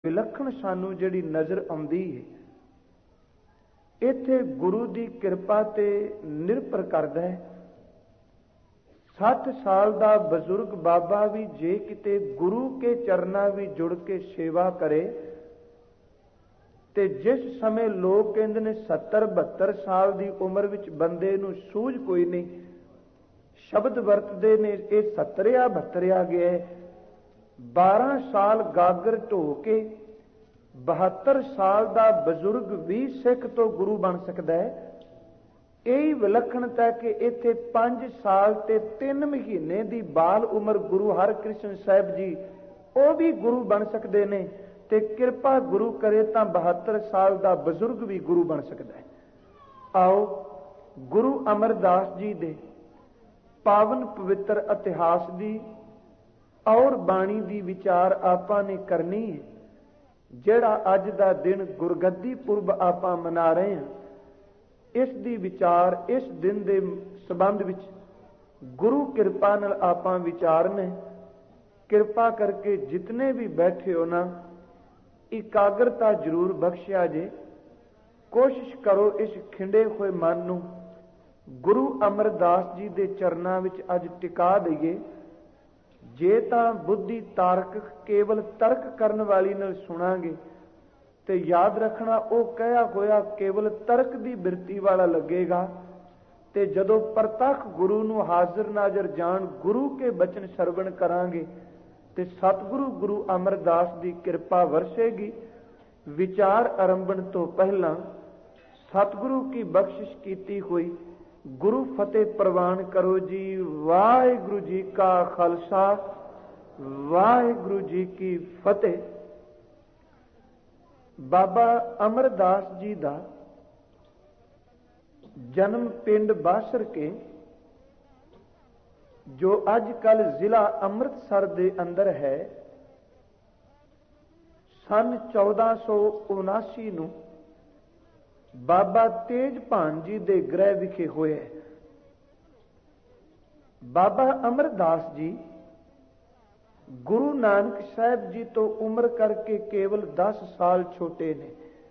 विलक्षण सानू जिहड़ी नज़र आउंदी है, इत्थे गुरु की किरपा ते निर्भर करदा है। 60 साल का बजुर्ग बाबा भी जे किते गुरु के चरना भी जुड़ के सेवा करे ते जिस समय लोग कहते ने 70-72 साल की उम्र विच बंदे नूं सूझ कोई नहीं, शब्द वरतते ने ये 70-72 गया है। 12 साल गागर ढो के 72 साल का बजुर्ग भी सिख तो गुरु बन सकता है। यही विलक्षणता है कि इत्थे 5 साल ते 3 महीने की बाल उम्र गुरु हरकृष्ण साहब जी वो भी गुरु बन सकते हैं, ते किरपा गुरु करे तो 72 साल का बजुर्ग भी गुरु बन सकता है। आओ गुरु अमरदास जी दे पावन पवित्र इतिहास की और बाणी की विचार आपां ने करनी है। जिहड़ा अज दा दिन गुरगद्दी पुरब आपां मना रहे हैं, इस दी विचार इस दिन के संबंध विच गुरु कृपा नाल आपां विचारने। कृपा करके जितने भी बैठे हो ना, एकाग्रता जरूर बख्शिया जे। कोशिश करो इस खिंडे हुए मन नूं गुरु अमरदास जी के चरनां विच अज टिका दईए। जे तां बुद्धि तारक केवल तर्क करन वाली नाल सुनांगे ते याद रखना वो कहा होया केवल तर्क की बिरती वाला लगेगा, ते जदों प्रतख गुरु नूं हाजिर नाजर जान गुरु के बचन सरवण करांगे ते सतगुरु गुरु अमरदास की कृपा वरसेगी। विचार आरंभण तो पहला सतगुरु की बख्शिश कीती हुई गुरु फतेह प्रवान करो जी। वाहिगुरु जी का खालसा, वाहिगुरु जी की फतेह। बाबा अमरदास जी का जन्म पिंड बासर के, जो अजकल जिला अमृतसर के अंदर है, सन 1479 नूं बाबा तेजभान जी के गृह विखे होए। बाबा अमरदास जी गुरु नानक साहब जी तो उम्र करके केवल 10 साल छोटे ने।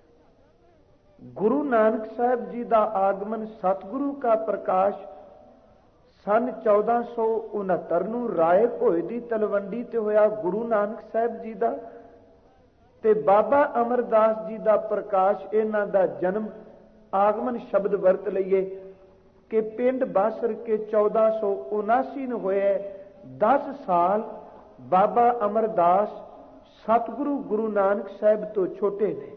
गुरु नानक साहब जी का आगमन सतगुरु का प्रकाश सन 1469 नूं राय भोए की तलवंडी ते होया गुरु नानक साहब जी का, ते बाबा अमरदास जी का प्रकाश इन्हां दा जन्म आगमन शब्द वरत लईए कि पिंड बासर के 1479 नूं होया। 10 साल बाबा अमरदास सतगुरु गुरु नानक साहब तो छोटे ने।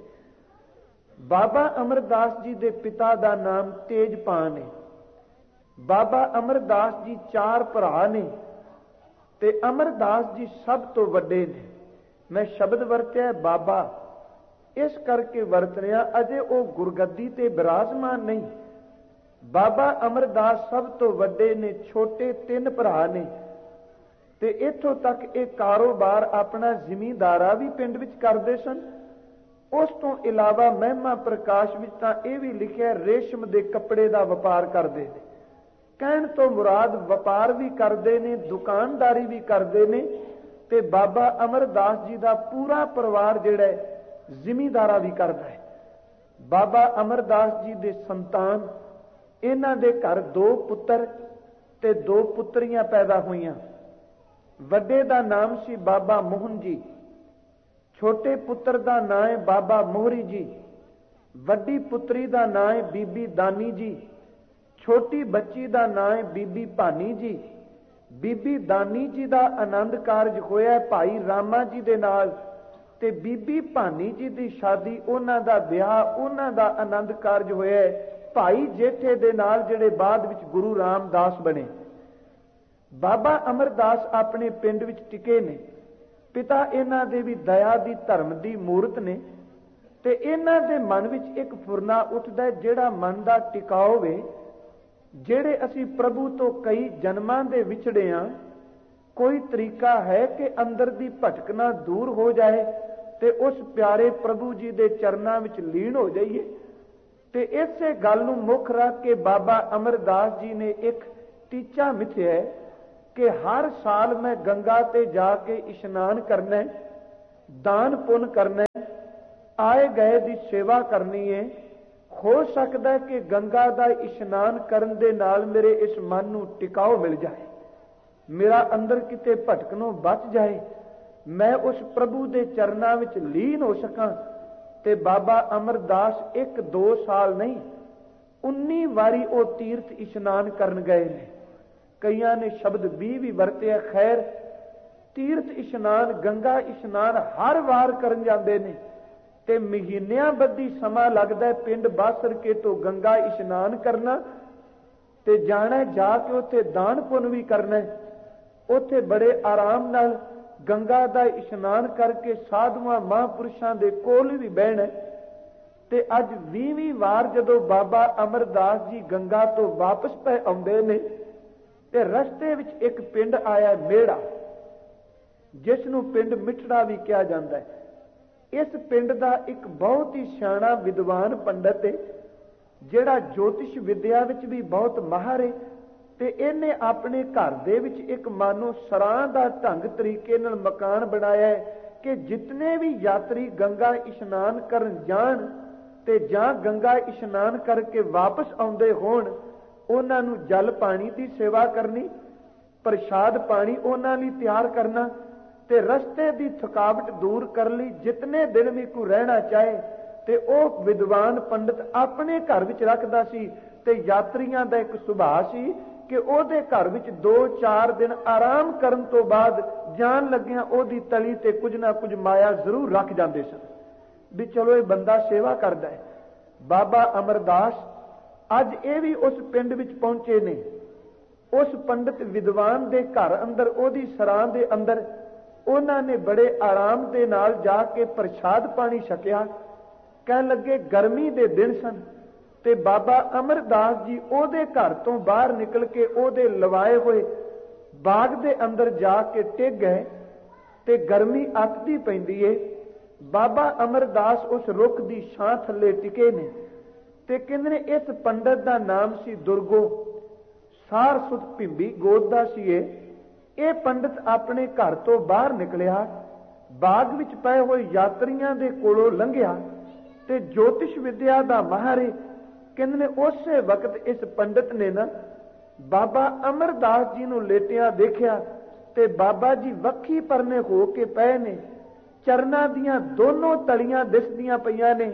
बाबा अमरदास जी के पिता का नाम तेजपान है। बाबा अमरदास जी 4 भरा ने ते अमरदास जी सब तो वड्डे ने। मैं शब्द वरत्या बाबा इस करके वरत रहा, अजे वो गुरगद्दी ते विराजमान नहीं। बाबा अमरदास सब तो वड्डे ने, छोटे 3 भरा ने, ते इत्थों तक एक कारोबार अपना जिमींदारा भी पिंड विच करदे सन। उस तो इलावा महिमा प्रकाश विच तां इह भी लिखिआ रेशम दे कपड़े दा वपार करदे ने। कहण तो मुराद वपार भी करदे ने, दुकानदारी भी करदे ने, ते बाबा अमरदास जी का पूरा परिवार जिहड़ा जिमींदारा भी करदा है। बाबा अमरदास जी दे संतान, इन्हां दे घर 2 पुत्र ते 2 पुत्रियां पैदा हुईयां। वड्डे दा नाम सी बाबा मोहन जी, छोटे पुत्र दा नाम है बाबा मोहरी जी, वड्डी पुत्री दा नाम है बीबी दानी जी, छोटी बच्ची दा नाम है बीबी भानी जी। बीबी दानी जी का आनंद कारज होया भाई रामा जी दे नाल, ते बीबी भानी जी की शादी उन्हां दा विआह उन्हां दा आनंद कारज होया भाई जेठे दे नाल, जिहड़े बाद विच गुरु रामदास बने। बाबा अमरदास अपने पिंड विच टिके ने। पिता इन्हां दे भी दया दी धर्म दी मूरत ने, ते इन्हां दे मन विच एक फुरना उठदा है जिहड़ा मन दा टिकाव वे। ਜਿਹੜੇ ਅਸੀਂ प्रभु तो कई जन्मां दे विछड़े हाँ, कोई तरीका है कि अंदर दी भटकना दूर हो जाए ते उस प्यारे प्रभु जी दे चरनां विच लीन हो जाइए। ते इसे गल नूं मुख रख के बाबा अमरदास जी ने एक टीचा मिथ्या है कि हर साल मैं गंगा ते जाके इशनान करना, दान पुण्य करना। ਆਏ ਗਏ ਦੀ ਸੇਵਾ ਕਰਨੀ ਹੈ। ਹੋ ਸਕਦਾ ਹੈ ਕਿ ਗੰਗਾ ਦਾ ਇਸ਼ਨਾਨ ਕਰਨ ਦੇ ਨਾਲ ਮੇਰੇ ਇਸ ਮਨ ਨੂੰ ਟਿਕਾਓ ਮਿਲ ਜਾਏ, ਮੇਰਾ ਅੰਦਰ ਕਿਤੇ ਭਟਕਣੋਂ ਬਚ ਜਾਏ, ਮੈਂ ਉਸ ਪ੍ਰਭੂ ਦੇ ਚਰਨਾਂ ਵਿੱਚ ਲੀਨ ਹੋ ਸਕਾਂ। ਤੇ ਬਾਬਾ ਅਮਰਦਾਸ 1-2 ਸਾਲ ਨਹੀਂ 19 ਵਾਰੀ ਉਹ ਤੀਰਥ ਇਸ਼ਨਾਨ ਕਰਨ ਗਏ ਨੇ। ਕਈਆਂ ਨੇ ਸ਼ਬਦ 20 ਵੀ ਵਰਤਿਆ। ਖੈਰ, ਤੀਰਥ ਇਸ਼ਨਾਨ, ਗੰਗਾ ਇਸ਼ਨਾਨ ਹਰ ਵਾਰ ਕਰਨ ਜਾਂਦੇ ਨੇ ਤੇ ਮਹੀਨਿਆਂ ਬੱਧੀ ਸਮਾਂ ਲੱਗਦਾ ਪਿੰਡ ਬਾਸਰਕੇ ਤੋਂ ਗੰਗਾ ਇਸ਼ਨਾਨ ਕਰਨਾ ਤੇ ਜਾਣਾ, ਜਾ ਕੇ ਉੱਥੇ ਦਾਨ ਪੁੰਨ ਵੀ ਕਰਨਾ। ਉੱਥੇ ਬੜੇ ਆਰਾਮ ਨਾਲ ਗੰਗਾ ਦਾ ਇਸ਼ਨਾਨ ਕਰਕੇ ਸਾਧੂਆਂ ਮਹਾਂਪੁਰਸ਼ਾਂ ਦੇ ਕੋਲ ਵੀ ਬਹਿਣਾ। ਤੇ ਅੱਜ 20ਵੀਂ ਵਾਰ ਜਦੋਂ ਬਾਬਾ ਅਮਰਦਾਸ ਜੀ ਗੰਗਾ ਤੋਂ ਵਾਪਸ ਪੈ ਆਉਂਦੇ ਨੇ ਤੇ ਰਸਤੇ ਵਿੱਚ ਇੱਕ ਪਿੰਡ ਆਇਆ ਮੇੜਾ, ਜਿਸ ਨੂੰ ਪਿੰਡ ਮਿੱਠੜਾ ਵੀ ਕਿਹਾ ਜਾਂਦਾ ਹੈ। ਇਸ ਪਿੰਡ ਦਾ ਇੱਕ ਬਹੁਤ ਹੀ ਸਿਆਣਾ ਵਿਦਵਾਨ ਪੰਡਤ ਹੈ, ਜਿਹੜਾ ਜੋਤਿਸ਼ ਵਿਦਿਆ ਵਿੱਚ ਵੀ ਬਹੁਤ ਮਾਹਰ ਹੈ। ਤੇ ਇਹਨੇ ਆਪਣੇ ਘਰ ਦੇ ਵਿੱਚ ਇੱਕ ਮਾਨੋ ਸਰਾਂ ਦਾ ਢੰਗ ਤਰੀਕੇ ਨਾਲ ਮਕਾਨ ਬਣਾਇਆ ਹੈ ਕਿ ਜਿਤਨੇ ਵੀ ਯਾਤਰੀ ਗੰਗਾ ਇਸ਼ਨਾਨ ਕਰਨ ਜਾਣ ਤੇ ਜਾਂ ਗੰਗਾ ਇਸ਼ਨਾਨ ਕਰਕੇ ਵਾਪਸ ਆਉਂਦੇ ਹੋਣ, ਉਹਨਾਂ ਨੂੰ ਜਲ ਪਾਣੀ ਦੀ ਸੇਵਾ ਕਰਨੀ, ਪ੍ਰਸ਼ਾਦ ਪਾਣੀ ਉਹਨਾਂ ਲਈ ਤਿਆਰ ਕਰਨਾ ਤੇ ਰਸਤੇ ਦੀ ਥਕਾਵਟ ਦੂਰ ਕਰਨ ਲਈ ਜਿਤਨੇ ਦਿਨ ਵੀ ਕੋਈ ਰਹਿਣਾ ਚਾਹੇ ਤੇ ਉਹ ਵਿਦਵਾਨ ਪੰਡਤ ਆਪਣੇ ਘਰ ਵਿੱਚ ਰੱਖਦਾ ਸੀ। ਤੇ ਯਾਤਰੀਆਂ ਦਾ ਇੱਕ ਸੁਭਾਅ ਸੀ ਕਿ ਉਹਦੇ ਘਰ ਵਿੱਚ 2-4 ਦਿਨ ਆਰਾਮ ਕਰਨ ਤੋਂ ਬਾਅਦ ਜਾਣ ਲੱਗਿਆਂ ਉਹਦੀ ਤਲੀ ਤੇ ਕੁਝ ਨਾ ਕੁਝ ਮਾਇਆ ਜ਼ਰੂਰ ਰੱਖ ਜਾਂਦੇ ਸਨ ਵੀ ਚਲੋ ਇਹ ਬੰਦਾ ਸੇਵਾ ਕਰਦਾ ਹੈ। ਬਾਬਾ ਅਮਰਦਾਸ ਅੱਜ ਇਹ ਵੀ ਉਸ ਪਿੰਡ ਵਿੱਚ ਪਹੁੰਚੇ ਨੇ। ਉਸ ਪੰਡਤ ਵਿਦਵਾਨ ਦੇ ਘਰ ਅੰਦਰ, ਉਹਦੀ ਸਰਾਂ ਦੇ ਅੰਦਰ ਉਹਨਾਂ ਨੇ ਬੜੇ ਆਰਾਮ ਦੇ ਨਾਲ ਜਾ ਕੇ ਪ੍ਰਸ਼ਾਦ ਪਾਣੀ ਛਕਿਆ। ਕਹਿਣ ਲੱਗੇ ਗਰਮੀ ਦੇ ਦਿਨ ਸਨ ਤੇ ਬਾਬਾ ਅਮਰਦਾਸ ਜੀ ਉਹਦੇ ਘਰ ਤੋਂ ਬਾਹਰ ਨਿਕਲ ਕੇ ਉਹਦੇ ਲਵਾਏ ਹੋਏ ਬਾਗ ਦੇ ਅੰਦਰ ਜਾ ਕੇ ਟਿਕ ਗਏ ਤੇ ਗਰਮੀ ਅੱਤਦੀ ਪੈਂਦੀ ਏ। ਬਾਬਾ ਅਮਰਦਾਸ ਉਸ ਰੁੱਖ ਦੀ ਛਾਂ ਥੱਲੇ ਟਿਕੇ ਨੇ ਤੇ ਕਹਿੰਦੇ ਨੇ ਇਸ ਪੰਡਤ ਦਾ ਨਾਮ ਸੀ ਦੁਰਗੋ, ਸਾਰ ਸੁਤ ਭਿੰਬੀ ਗੋਦ ਦਾ ਸੀ ਇਹ ਪੰਡਤ ਆਪਣੇ ਘਰ ਤੋਂ ਬਾਹਰ ਨਿਕਲਿਆ, ਬਾਗ ਵਿੱਚ ਪਏ ਹੋਏ ਯਾਤਰੀਆਂ ਦੇ ਕੋਲੋਂ ਲੰਘਿਆ ਤੇ ਜੋਤਿਸ਼ ਵਿਦਿਆ ਦਾ ਮਾਹਰ ਹੈ। ਕਹਿੰਦੇ ਨੇ ਉਸੇ ਵਕਤ ਇਸ ਪੰਡਤ ਨੇ ਨਾ ਬਾਬਾ ਅਮਰਦਾਸ ਜੀ ਨੂੰ ਲੇਟਿਆਂ ਦੇਖਿਆ ਤੇ ਬਾਬਾ ਜੀ ਵੱਖੀ ਪਰਨੇ ਹੋ ਕੇ ਪਏ ਨੇ, ਚਰਨਾਂ ਦੀਆਂ ਦੋਨੋਂ ਤਲੀਆਂ ਦਿਸਦੀਆਂ ਪਈਆਂ ਨੇ।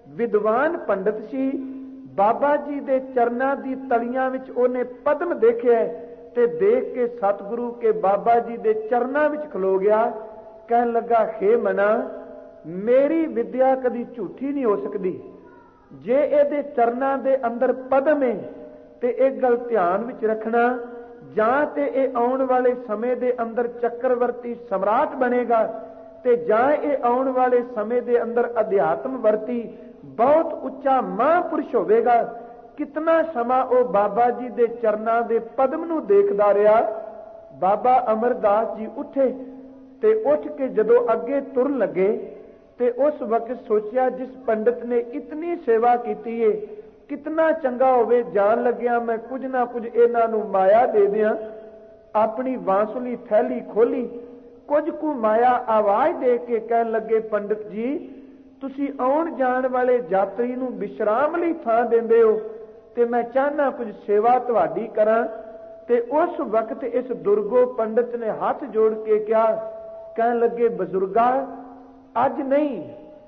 ਵਿਦਵਾਨ ਪੰਡਤ ਸੀ, ਬਾਬਾ ਜੀ ਦੇ ਚਰਨਾਂ ਦੀ ਤਲੀਆਂ ਵਿੱਚ ਉਹਨੇ ਪਦਮ ਦੇਖਿਆ ਤੇ ਦੇਖ ਕੇ ਸਤਿਗੁਰੂ ਕੇ ਬਾਬਾ ਜੀ ਦੇ ਚਰਨਾਂ ਵਿੱਚ ਖਲੋ ਗਿਆ। ਕਹਿਣ ਲੱਗਾ, ਹੇ ਮਨਾ, ਮੇਰੀ ਵਿਦਿਆ ਕਦੀ ਝੂਠੀ ਨਹੀਂ ਹੋ ਸਕਦੀ। ਜੇ ਇਹਦੇ ਚਰਨਾਂ ਦੇ ਅੰਦਰ ਪਦਮ ਹੈ ਤੇ ਇਹ ਗੱਲ ਧਿਆਨ ਵਿੱਚ ਰੱਖਣਾ, ਜਾਂ ਤੇ ਇਹ ਆਉਣ ਵਾਲੇ ਸਮੇਂ ਦੇ ਅੰਦਰ ਚੱਕਰਵਰਤੀ ਸਮਰਾਟ ਬਣੇਗਾ ਤੇ ਜਾਂ ਇਹ ਆਉਣ ਵਾਲੇ ਸਮੇਂ ਦੇ ਅੰਦਰ ਅਧਿਆਤਮ ਵਰਤੀ ਬਹੁਤ ਉੱਚਾ ਮਹਾਂਪੁਰਸ਼ ਹੋਵੇਗਾ। ਕਿਤਨਾ ਸਮਾਂ ਉਹ ਬਾਬਾ ਜੀ ਦੇ ਚਰਨਾਂ ਦੇ ਪਦਮ ਨੂੰ ਦੇਖਦਾ ਰਿਹਾ। ਬਾਬਾ ਅਮਰਦਾਸ ਜੀ ਉੱਠੇ ਤੇ ਉੱਠ ਕੇ ਜਦੋਂ ਅੱਗੇ ਤੁਰਨ ਲੱਗੇ ਤੇ ਉਸ ਵਕਤ ਸੋਚਿਆ, ਜਿਸ ਪੰਡਤ ਨੇ ਇਤਨੀ ਸੇਵਾ ਕੀਤੀ ਏ, ਕਿਤਨਾ ਚੰਗਾ ਹੋਵੇ ਜਾਣ ਲੱਗਿਆ ਮੈਂ ਕੁਝ ਨਾ ਕੁਝ ਇਹਨਾਂ ਨੂੰ ਮਾਇਆ ਦੇ ਦਿਆਂ। ਆਪਣੀ ਬਾਂਸੁਰੀ ਥੈਲੀ ਖੋਲੀ, ਕੁਝ ਕੁ ਮਾਇਆ ਆਵਾਜ਼ ਦੇ ਕੇ ਕਹਿਣ ਲੱਗੇ, ਪੰਡਤ ਜੀ ਤੁਸੀਂ ਆਉਣ ਜਾਣ ਵਾਲੇ ਯਾਤਰੀ ਨੂੰ ਵਿਸ਼ਰਾਮ ਲਈ ਥਾਂ ਦਿੰਦੇ ਹੋ ਤੇ ਮੈਂ ਚਾਹਨਾ ਕੁਝ ਸੇਵਾ ਤੁਹਾਡੀ ਕਰਾਂ। ਤੇ ਉਸ ਵਕਤ ਇਸ ਦੁਰਗੋ ਪੰਡਤ ਨੇ ਹੱਥ ਜੋੜ ਕੇ ਕਿਹਾ, ਕਹਿਣ ਲੱਗੇ, ਬਜ਼ੁਰਗਾ ਅੱਜ ਨਹੀਂ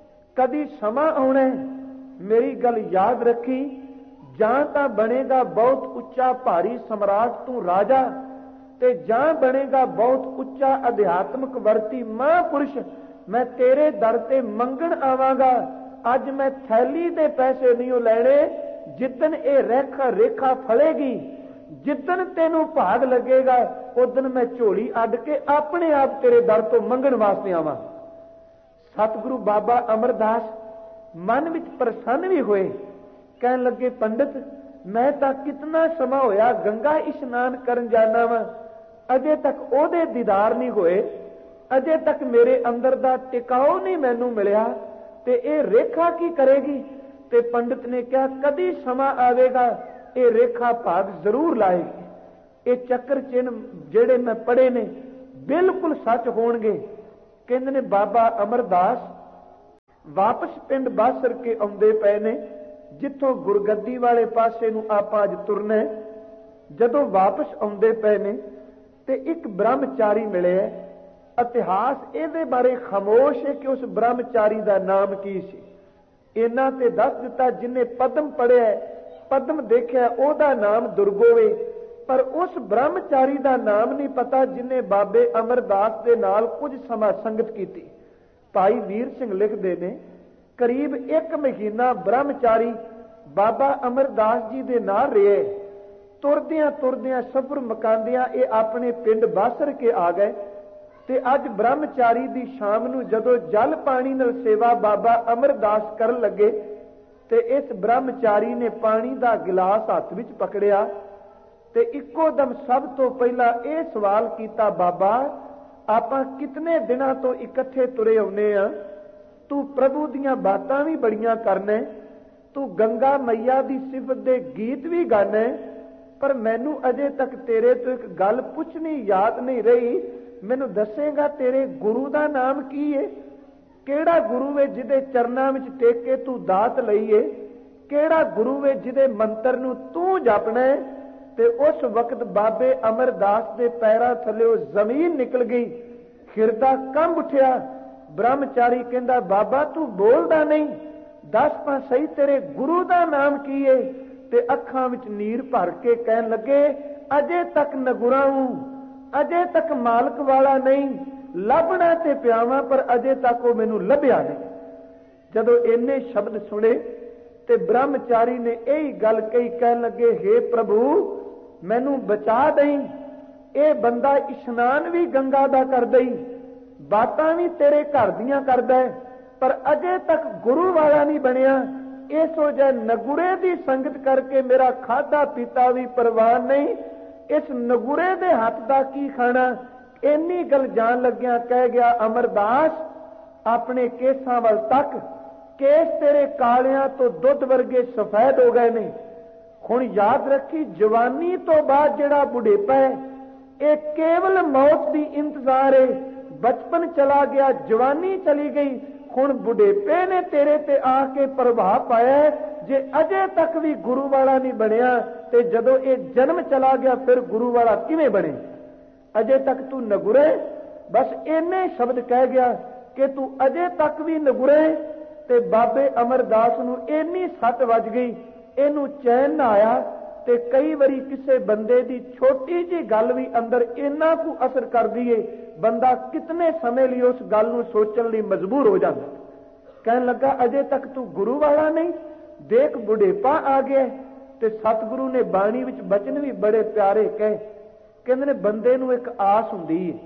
ਕਦੀ ਸਮਾਂ ਆਉਣਾ, ਮੇਰੀ ਗੱਲ ਯਾਦ ਰੱਖੀ, ਜਾਂ ਤਾਂ ਬਣੇਗਾ ਬਹੁਤ ਉੱਚਾ ਭਾਰੀ ਸਮਰਾਟ ਤੂੰ ਰਾਜਾ ਤੇ ਜਾਂ ਬਣੇਗਾ ਬਹੁਤ ਉੱਚਾ ਅਧਿਆਤਮਕ ਵਰਤੀ ਮਹਾਂਪੁਰਸ਼। ਮੈਂ ਤੇਰੇ ਦਰ ਤੇ ਮੰਗਣ ਆਵਾਂਗਾ। ਅੱਜ ਮੈਂ ਥੈਲੀ ਦੇ ਪੈਸੇ ਨਹੀਂ ਲੈਣੇ। ਜਿੱਦਣ ਇਹ ਰੇਖਾ ਫਲੇਗੀ, ਜਿੱਦਣ ਤੈਨੂੰ ਭਾਗ ਲੱਗੇਗਾ, ਉਦਣ ਮੈਂ ਝੋਲੀ ਅੱਡ ਕੇ ਆਪਣੇ ਆਪ ਤੇਰੇ ਦਰ ਤੋਂ ਮੰਗਣ ਵਾਸਤੇ ਆਵਾਂ। ਸਤਿਗੁਰੂ ਬਾਬਾ ਅਮਰਦਾਸ ਮਨ ਵਿੱਚ ਪ੍ਰਸੰਨ ਵੀ ਹੋਏ। ਕਹਿਣ ਲੱਗੇ, ਪੰਡਤ ਮੈਂ ਤਾਂ ਕਿਤਨਾ ਸਮਾਂ ਹੋਇਆ ਗੰਗਾ ਇਸ਼ਨਾਨ ਕਰਨ ਜਾਣਾ ਵਾ, ਅਜੇ ਤੱਕ ਉਹਦੇ ਦੀਦਾਰ ਨਹੀਂ ਹੋਏ, ਅਜੇ ਤੱਕ ਮੇਰੇ ਅੰਦਰ ਦਾ ਟਿਕਾਓ ਨਹੀਂ ਮੈਨੂੰ ਮਿਲਿਆ ਤੇ ਇਹ ਰੇਖਾ ਕੀ ਕਰੇਗੀ। ਤੇ ਪੰਡਤ ਨੇ ਕਿਹਾ, ਕਦੀ ਸਮਾਂ ਆਵੇਗਾ ਇਹ ਰੇਖਾ ਭਾਗ ਜ਼ਰੂਰ ਲਾਏਗੀ। ਇਹ ਚੱਕਰ ਚਿੰਨ ਜਿਹੜੇ ਮੈਂ ਪੜ੍ਹੇ ਨੇ ਬਿਲਕੁਲ ਸੱਚ ਹੋਣਗੇ। ਕਹਿੰਦੇ ਨੇ ਬਾਬਾ ਅਮਰਦਾਸ ਵਾਪਸ ਪਿੰਡ ਬਾਸਰ ਕੇ ਆਉਂਦੇ ਪਏ ਨੇ, ਜਿੱਥੋਂ ਗੁਰਗੱਦੀ ਵਾਲੇ ਪਾਸੇ ਨੂੰ ਆਪਾਂ ਅੱਜ ਤੁਰਨਾ। ਜਦੋਂ ਵਾਪਸ ਆਉਂਦੇ ਪਏ ਨੇ ਤੇ ਇੱਕ ਬ੍ਰਹਮਚਾਰੀ ਮਿਲਿਆ। ਇਤਿਹਾਸ ਇਹਦੇ ਬਾਰੇ ਖਾਮੋਸ਼ ਹੈ ਕਿ ਉਸ ਬ੍ਰਹਮਚਾਰੀ ਦਾ ਨਾਮ ਕੀ ਸੀ। ਇਹਨਾਂ ਤੇ ਦੱਸ ਦਿੱਤਾ ਜਿਹਨੇ ਪਦਮ ਪੜ੍ਹਿਆ, ਪਦਮ ਦੇਖਿਆ, ਉਹਦਾ ਨਾਮ ਦੁਰਗੋਵੇ। ਪਰ ਉਸ ਬ੍ਰਹਮਚਾਰੀ ਦਾ ਨਾਮ ਨਹੀਂ ਪਤਾ ਜਿਹਨੇ ਬਾਬੇ ਅਮਰਦਾਸ ਦੇ ਨਾਲ ਕੁਝ ਸਮਾਂ ਸੰਗਤ ਕੀਤੀ। ਭਾਈ ਵੀਰ ਸਿੰਘ ਲਿਖਦੇ ਨੇ, ਕਰੀਬ 1 ਮਹੀਨਾ ਬ੍ਰਹਮਚਾਰੀ ਬਾਬਾ ਅਮਰਦਾਸ ਜੀ ਦੇ ਨਾਲ ਰਹੇ। ਤੁਰਦਿਆਂ ਤੁਰਦਿਆਂ ਸਫ਼ਰ ਮੁਕਾਉਂਦਿਆਂ ਇਹ ਆਪਣੇ ਪਿੰਡ ਬਾਸਰ ਕੇ ਆ ਗਏ। ਤੇ ਅੱਜ ਬ੍ਰਹਮਚਾਰੀ ਦੀ ਸ਼ਾਮ ਨੂੰ ਜਦੋਂ ਜਲ ਪਾਣੀ ਨਾਲ ਸੇਵਾ ਬਾਬਾ ਅਮਰਦਾਸ ਕਰਨ ਲੱਗੇ ਤੇ ਇਸ ਬ੍ਰਹਮਚਾਰੀ ਨੇ ਪਾਣੀ ਦਾ ਗਿਲਾਸ ਹੱਥ ਵਿੱਚ ਪਕੜਿਆ ਤੇ ਇੱਕੋ ਦਮ ਸਭ ਤੋਂ ਪਹਿਲਾਂ ਇਹ ਸਵਾਲ ਕੀਤਾ, ਬਾਬਾ ਆਪਾਂ ਕਿਤਨੇ ਦਿਨਾਂ ਤੋਂ ਇਕੱਠੇ ਤੁਰੇ ਆਉਨੇ ਆ, ਤੂੰ ਪ੍ਰਭੂ ਦੀਆਂ ਬਾਤਾਂ ਵੀ ਬੜੀਆਂ ਕਰਨਾ, ਤੂੰ ਗੰਗਾ ਮਈਆ ਦੀ ਸਿਫਤ ਦੇ ਗੀਤ ਵੀ ਗਾਣਾ, ਪਰ ਮੈਨੂੰ ਅਜੇ ਤੱਕ ਤੇਰੇ ਤੋਂ ਇੱਕ ਗੱਲ ਪੁੱਛਣੀ ਯਾਦ ਨਹੀਂ ਰਹੀ। ਮੈਨੂੰ ਦੱਸੇਗਾ ਤੇਰੇ ਗੁਰੂ ਦਾ ਨਾਮ ਕੀ ਹੈ? ਕਿਹੜਾ ਗੁਰੂ ਹੈ ਜਿਹਦੇ ਚਰਨਾਂ ਵਿੱਚ ਟੇਕ ਕੇ ਤੂੰ ਦਾਤ ਲਈਏ? ਕਿਹੜਾ ਗੁਰੂ ਹੈ ਜਿਹਦੇ ਮੰਤਰ ਨੂੰ ਤੂੰ ਜਪਣਾ? ਤੇ ਉਸ ਵਕਤ ਬਾਬੇ ਅਮਰਦਾਸ ਦੇ ਪੈਰਾਂ ਥੱਲੇ ਜ਼ਮੀਨ ਨਿਕਲ ਗਈ, ਹਿਰਦਾ ਕੰਬ ਉੱਠਿਆ। ਬ੍ਰਹਮਚਾਰੀ ਕਹਿੰਦਾ, ਬਾਬਾ ਤੂੰ ਬੋਲਦਾ ਨਹੀਂ, ਦੱਸ ਤਾਂ ਸਹੀ ਤੇਰੇ ਗੁਰੂ ਦਾ ਨਾਮ ਕੀ ਹੈ? ਤੇ ਅੱਖਾਂ ਵਿੱਚ ਨੀਰ ਭਰ ਕੇ ਕਹਿਣ ਲੱਗੇ, ਅਜੇ ਤੱਕ ਨਗੁਰਾ ਹੂੰ, ਅਜੇ ਤੱਕ ਮਾਲਕ ਵਾਲਾ ਨਹੀਂ, ਲੱਭਣਾ ਤੇ ਪਿਆਵਾਂ ਪਰ ਅਜੇ ਤੱਕ ਉਹ ਮੈਨੂੰ ਲੱਭਿਆ ਨਹੀਂ। ਜਦੋਂ ਇੰਨੇ ਸ਼ਬਦ ਸੁਣੇ ਤੇ ਬ੍ਰਹਮਚਾਰੀ ਨੇ ਇਹੀ ਗੱਲ ਕਹੀ, ਕਹਿਣ ਲੱਗੇ, ਹੇ ਪ੍ਰਭੂ ਮੈਨੂੰ ਬਚਾ ਦੇਈ, ਇਹ ਬੰਦਾ ਇਸ਼ਨਾਨ ਵੀ ਗੰਗਾ ਦਾ ਕਰਦਾ ਹੀ, ਬਾਤਾਂ ਵੀ ਤੇਰੇ ਘਰ ਦੀਆਂ ਕਰਦਾ, ਪਰ ਅਜੇ ਤੱਕ ਗੁਰੂ ਵਾਲਾ ਨਹੀਂ ਬਣਿਆ। ਇਸੋ ਜੇ ਨਗੁਰੇ ਦੀ ਸੰਗਤ ਕਰਕੇ ਮੇਰਾ ਖਾਧਾ ਪੀਤਾ ਵੀ ਪ੍ਰਵਾਨ ਨਹੀਂ, ਇਸ ਨਗੁਰੇ ਦੇ ਹੱਥ ਦਾ ਕੀ ਖਾਣਾ? ਇੰਨੀ ਗੱਲ ਜਾਣ ਲੱਗਿਆ ਕਹਿ ਗਿਆ, ਅਮਰਦਾਸ ਆਪਣੇ ਕੇਸਾਂ ਵੱਲ ਤੱਕ, ਕੇਸ ਤੇਰੇ ਕਾਲਿਆਂ ਤੋਂ ਦੁੱਧ ਵਰਗੇ ਸਫੈਦ ਹੋ ਗਏ ਨੇ। ਹੁਣ ਯਾਦ ਰੱਖੀ, ਜਵਾਨੀ ਤੋਂ ਬਾਅਦ ਜਿਹੜਾ ਬੁਢੇਪਾ ਹੈ ਇਹ ਕੇਵਲ ਮੌਤ ਦੀ ਇੰਤਜ਼ਾਰ ਹੈ। ਬਚਪਨ ਚਲਾ ਗਿਆ, ਜਵਾਨੀ ਚਲੀ ਗਈ, ਹੁਣ ਬੁਢੇਪੇ ਨੇ ਤੇਰੇ ਤੇ ਆ ਕੇ ਪ੍ਰਭਾਵ ਪਾਇਆ। ਜੇ ਅਜੇ ਤੱਕ ਵੀ ਗੁਰੂ ਵਾਲਾ ਨਹੀਂ ਬਣਿਆ ਤੇ ਜਦੋਂ ਇਹ ਜਨਮ ਚਲਾ ਗਿਆ ਫਿਰ ਗੁਰੂ ਵਾਲਾ ਕਿਵੇਂ ਬਣੇ? ਅਜੇ ਤੱਕ ਤੂੰ ਨਗੁਰੇ। ਬਸ ਇੰਨੇ ਸ਼ਬਦ ਕਹਿ ਗਿਆ ਕਿ ਤੂੰ ਅਜੇ ਤੱਕ ਵੀ ਨਗੁਰੇ। ਤੇ ਬਾਬੇ ਅਮਰਦਾਸ ਨੂੰ ਇੰਨੀ ਸੱਟ ਵੱਜ ਗਈ, ਇਹਨੂੰ ਚੈਨ ਨਾ ਆਇਆ। ਤੇ ਕਈ ਵਾਰੀ ਕਿਸੇ ਬੰਦੇ ਦੀ ਛੋਟੀ ਜਿਹੀ ਗੱਲ ਵੀ ਅੰਦਰ ਇੰਨਾ ਕੁ ਅਸਰ ਕਰਦੀ ਏ, ਬੰਦਾ ਕਿਤਨੇ ਸਮੇਂ ਲਈ ਉਸ ਗੱਲ ਨੂੰ ਸੋਚਣ ਲਈ ਮਜਬੂਰ ਹੋ ਜਾਂਦਾ। ਕਹਿਣ ਲੱਗਾ, ਅਜੇ ਤੱਕ ਤੂੰ ਗੁਰੂ ਵਾਲਾ ਨਹੀਂ, ਦੇਖ ਬੁਢੇਪਾ ਆ ਗਿਆ। ਤੇ ਸਤਿਗੁਰੂ ਨੇ ਬਾਣੀ ਵਿੱਚ ਬਚਨ ਵੀ ਬੜੇ ਪਿਆਰੇ ਕਹੇ, ਕਹਿੰਦੇ ਨੇ ਬੰਦੇ ਨੂੰ ਇੱਕ ਆਸ ਹੁੰਦੀ ਹੈ।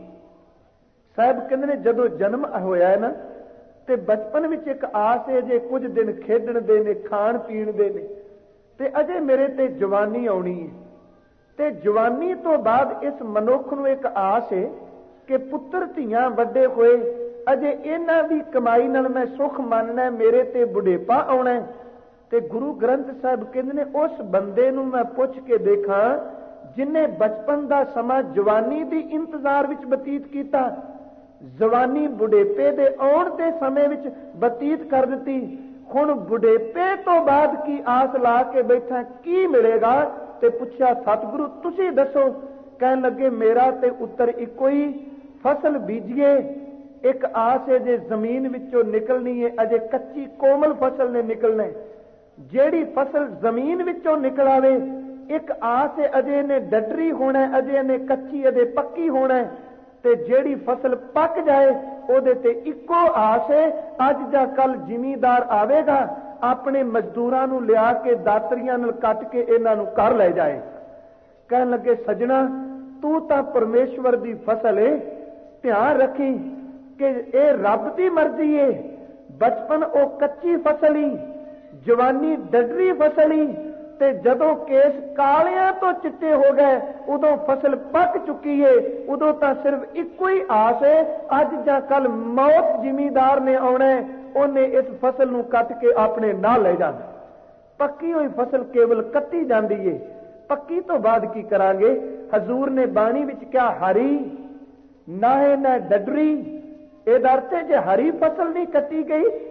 ਸਾਹਿਬ ਕਹਿੰਦੇ ਨੇ ਜਦੋਂ ਜਨਮ ਹੋਇਆ ਹੈ ਨਾ ਤੇ ਬਚਪਨ ਵਿੱਚ ਇੱਕ ਆਸ ਹੈ, ਜੇ ਕੁਝ ਦਿਨ ਖੇਡਣ ਦੇ ਨੇ, ਖਾਣ ਪੀਣ ਦੇ ਨੇ, ਤੇ ਅਜੇ ਮੇਰੇ ਤੇ ਜਵਾਨੀ ਆਉਣੀ ਹੈ। ਤੇ ਜਵਾਨੀ ਤੋਂ ਬਾਅਦ ਇਸ ਮਨੁੱਖ ਨੂੰ ਇੱਕ ਆਸ ਹੈ ਕਿ ਪੁੱਤਰ ਧੀਆਂ ਵੱਡੇ ਹੋਏ, ਅਜੇ ਇਹਨਾਂ ਦੀ ਕਮਾਈ ਨਾਲ ਮੈਂ ਸੁਖ ਮੰਨਣਾ, ਮੇਰੇ ਤੇ ਬੁਢੇਪਾ ਆਉਣਾ। ਤੇ ਗੁਰੂ ਗ੍ਰੰਥ ਸਾਹਿਬ ਕਹਿੰਦੇ ਨੇ ਉਸ ਬੰਦੇ ਨੂੰ ਮੈਂ ਪੁੱਛ ਕੇ ਦੇਖਾਂ ਜਿਨੇ ਬਚਪਨ ਦਾ ਸਮਾਂ ਜਵਾਨੀ ਦੀ ਇੰਤਜ਼ਾਰ ਵਿੱਚ ਬਤੀਤ ਕੀਤਾ, ਜਵਾਨੀ ਬੁਢੇਪੇ ਦੇ ਆਉਣ ਦੇ ਸਮੇਂ ਵਿੱਚ ਬਤੀਤ ਕਰ ਦਿੱਤੀ। ਹੁਣ ਬੁਢੇਪੇ ਤੋਂ ਬਾਅਦ ਕੀ ਆਸ ਲਾ ਕੇ ਬੈਠਾ, ਕੀ ਮਿਲੇਗਾ? ਤੇ ਪੁੱਛਿਆ, ਸਤਿਗੁਰੂ ਤੁਸੀਂ ਦੱਸੋ। ਕਹਿਣ ਲੱਗੇ, ਮੇਰਾ ਤੇ ਉੱਤਰ ਇੱਕੋ ਹੀ, ਫਸਲ ਬੀਜੀਏ। ਇੱਕ ਆਸ ਹੈ ਜੇ ਜ਼ਮੀਨ ਵਿੱਚੋਂ ਨਿਕਲਣੀ ਹੈ, ਅਜੇ ਕੱਚੀ ਕੋਮਲ ਫਸਲ ਨੇ ਨਿਕਲਣਾ। ਜਿਹੜੀ ਫਸਲ ਜ਼ਮੀਨ ਵਿੱਚੋਂ ਨਿਕਲ ਆਵੇ, ਇੱਕ ਆਸ ਹੈ ਅਜੇ ਇਹਨੇ ਡੱਡਰੀ ਹੋਣਾ, ਅਜੇ ਇਹਨੇ ਕੱਚੀ, ਅਜੇ ਪੱਕੀ ਹੋਣਾ। ਤੇ ਜਿਹੜੀ ਫਸਲ ਪੱਕ ਜਾਏ ਉਹਦੇ ਤੇ ਇੱਕੋ ਆਸ ਹੈ, ਅੱਜ ਜਾਂ ਕੱਲ ਜ਼ਿਮੀਂਦਾਰ ਆਵੇਗਾ, ਆਪਣੇ ਮਜ਼ਦੂਰਾਂ ਨੂੰ ਲਿਆ ਕੇ ਦਾਤਰੀਆਂ ਨਾਲ ਕੱਟ ਕੇ ਇਹਨਾਂ ਨੂੰ ਘਰ ਲੈ ਜਾਏ। ਕਹਿਣ ਲੱਗੇ, ਸਜਣਾ ਤੂੰ ਤਾਂ ਪਰਮੇਸ਼ਵਰ ਦੀ ਫਸਲ ਏ, ਧਿਆਨ ਰੱਖੀ ਕਿ ਇਹ ਰੱਬ ਦੀ ਮਰਜ਼ੀ ਏ। ਬਚਪਨ ਉਹ ਕੱਚੀ ਫਸਲ ਹੀ, ਜਵਾਨੀ ਡੱਡਰੀ ਫਸਲ ਹੀ, ਤੇ ਜਦੋਂ ਕੇਸ ਕਾਲਿਆਂ ਤੋਂ ਚਿੱਟੇ ਹੋ ਗਏ ਉਦੋਂ ਫਸਲ ਪੱਕ ਚੁੱਕੀ ਏ। ਉਦੋਂ ਤਾਂ ਸਿਰਫ ਇੱਕੋ ਹੀ ਆਸ ਏ, ਅੱਜ ਜਾਂ ਕੱਲ ਮੌਤ ਜ਼ਿਮੀਂਦਾਰ ਨੇ ਆਉਣਾ, ਉਹਨੇ ਇਸ ਫਸਲ ਨੂੰ ਕੱਟ ਕੇ ਆਪਣੇ ਨਾਲ ਲੈ ਜਾਣਾ। ਪੱਕੀ ਹੋਈ ਫਸਲ ਕੇਵਲ ਕੱਟੀ ਜਾਂਦੀ ਏ, ਪੱਕੀ ਤੋਂ ਬਾਅਦ ਕੀ ਕਰਾਂਗੇ? ਹਜ਼ੂਰ ਨੇ ਬਾਣੀ ਵਿੱਚ ਕਿਹਾ, ਹਰੀ ਨਾ ਹੈ ਨਾ ਡੱਡਰੀ। ਇਹਦਾ ਅਰਥ ਹੈ ਜੇ ਹਰੀ ਫਸਲ ਨਹੀਂ ਕੱਟੀ ਗਈ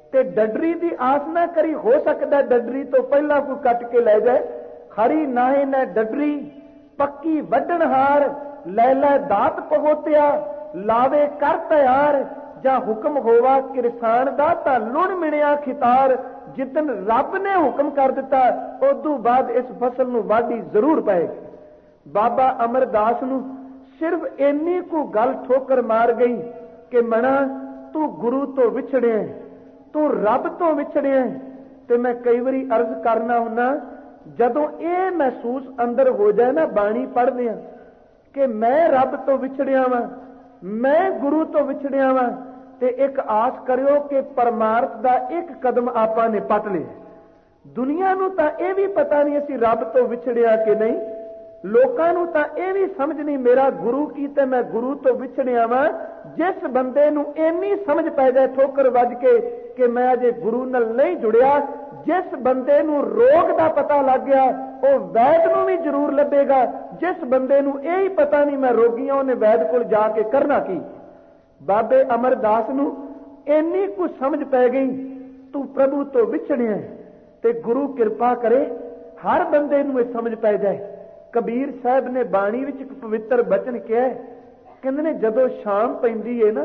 ਤੇ ਡੱਡਰੀ ਦੀ ਆਸ ਨਾ ਕਰੀ, ਹੋ ਸਕਦਾ ਡੱਡਰੀ ਤੋਂ ਪਹਿਲਾਂ ਕੋਈ ਕੱਟ ਕੇ ਲੈ ਜਾਏ। ਖਰੀ ਨਾਹੇ ਨਾ ਡੱਡਰੀ ਪੱਕੀ ਵੱਢਣ ਹਾਰ, ਲੈ ਲੈ ਦਾਤ ਪਹੋਤਿਆ ਲਾਵੇ ਕਰ ਤਿਆਰ। ਜਾਂ ਹੁਕਮ ਹੋਵਾ ਕਿਰਸਾਨ ਦਾ ਤਾਂ ਲੁਣ ਮਿਣਿਆ ਖਿਤਾਰ। ਜਿੱਦਨ ਰੱਬ ਨੇ ਹੁਕਮ ਕਰ ਦਿੱਤਾ ਉਦੋਂ ਬਾਅਦ ਇਸ ਫਸਲ ਨੂੰ ਵਾਢੀ ਜ਼ਰੂਰ ਪਏਗੀ। ਬਾਬਾ ਅਮਰਦਾਸ ਨੂੰ ਸਿਰਫ ਇੰਨੀ ਕੁ ਗੱਲ ਠੋਕਰ ਮਾਰ ਗਈ ਕਿ ਮਣਾ ਤੂੰ ਗੁਰੂ ਤੋਂ ਵਿਛੜਿਆ, ਤੂੰ ਰੱਬ ਤੋਂ ਵਿਛੜਿਆ। ਤੇ ਮੈਂ ਕਈ ਵਾਰੀ ਅਰਜ਼ ਕਰਨਾ ਹੁੰਨਾ, ਜਦੋਂ ਇਹ ਮਹਿਸੂਸ ਅੰਦਰ ਹੋ ਜਾਏ ਨਾ ਬਾਣੀ ਪੜ੍ਹਦੇ ਆ ਕਿ ਮੈਂ ਰੱਬ ਤੋਂ ਵਿਛੜਿਆ ਵਾਂ, ਮੈਂ ਗੁਰੂ ਤੋਂ ਵਿਛੜਿਆ ਵਾਂ, ਤੇ ਇੱਕ ਆਸ ਕਰਿਓ ਕਿ ਪਰਮਾਰਥ ਦਾ ਇੱਕ ਕਦਮ ਆਪਾਂ ਨੇ ਪੱਟ ਲਿਆ। ਦੁਨੀਆ ਨੂੰ ਤਾਂ ਇਹ ਵੀ ਪਤਾ ਨਹੀਂ ਅਸੀਂ ਰੱਬ ਤੋਂ ਵਿਛੜਿਆ ਕਿ ਨਹੀਂ, ਲੋਕਾਂ ਨੂੰ ਤਾਂ ਇਹ ਵੀ ਸਮਝ ਨਹੀਂ ਮੇਰਾ ਗੁਰੂ ਕੀ ਤੇ ਮੈਂ ਗੁਰੂ ਤੋਂ ਵਿਛੜਿਆ ਵਾਂ। ਜਿਸ ਬੰਦੇ ਨੂੰ ਇੰਨੀ ਸਮਝ ਪੈ ਜਾਏ ਠੋਕਰ ਵੱਜ ਕੇ ਕਿ ਮੈਂ ਅਜੇ ਗੁਰੂ ਨਾਲ ਨਹੀਂ ਜੁੜਿਆ, ਜਿਸ ਬੰਦੇ ਨੂੰ ਰੋਗ ਦਾ ਪਤਾ ਲੱਗ ਗਿਆ ਉਹ ਵੈਦ ਨੂੰ ਵੀ ਜ਼ਰੂਰ ਲੱਭੇਗਾ। ਜਿਸ ਬੰਦੇ ਨੂੰ ਇਹ ਹੀ ਪਤਾ ਨਹੀਂ ਮੈਂ ਰੋਗੀ ਹਾਂ, ਉਹਨੇ ਵੈਦ ਕੋਲ ਜਾ ਕੇ ਕਰਨਾ ਕੀ। ਬਾਬੇ ਅਮਰਦਾਸ ਨੂੰ ਇੰਨੀ ਕੁ ਸਮਝ ਪੈ ਗਈ ਤੂੰ ਪ੍ਰਭੂ ਤੋਂ ਵਿਛੜਿਆ, ਤੇ ਗੁਰੂ ਕਿਰਪਾ ਕਰੇ ਹਰ ਬੰਦੇ ਨੂੰ ਇਹ ਸਮਝ ਪੈ ਜਾਏ। ਕਬੀਰ ਸਾਹਿਬ ਨੇ ਬਾਣੀ ਵਿੱਚ ਇੱਕ ਪਵਿੱਤਰ ਬਚਨ ਕਿਹਾ, ਕਹਿੰਦੇ ਨੇ ਜਦੋਂ ਸ਼ਾਮ ਪੈਂਦੀ ਏ ਨਾ,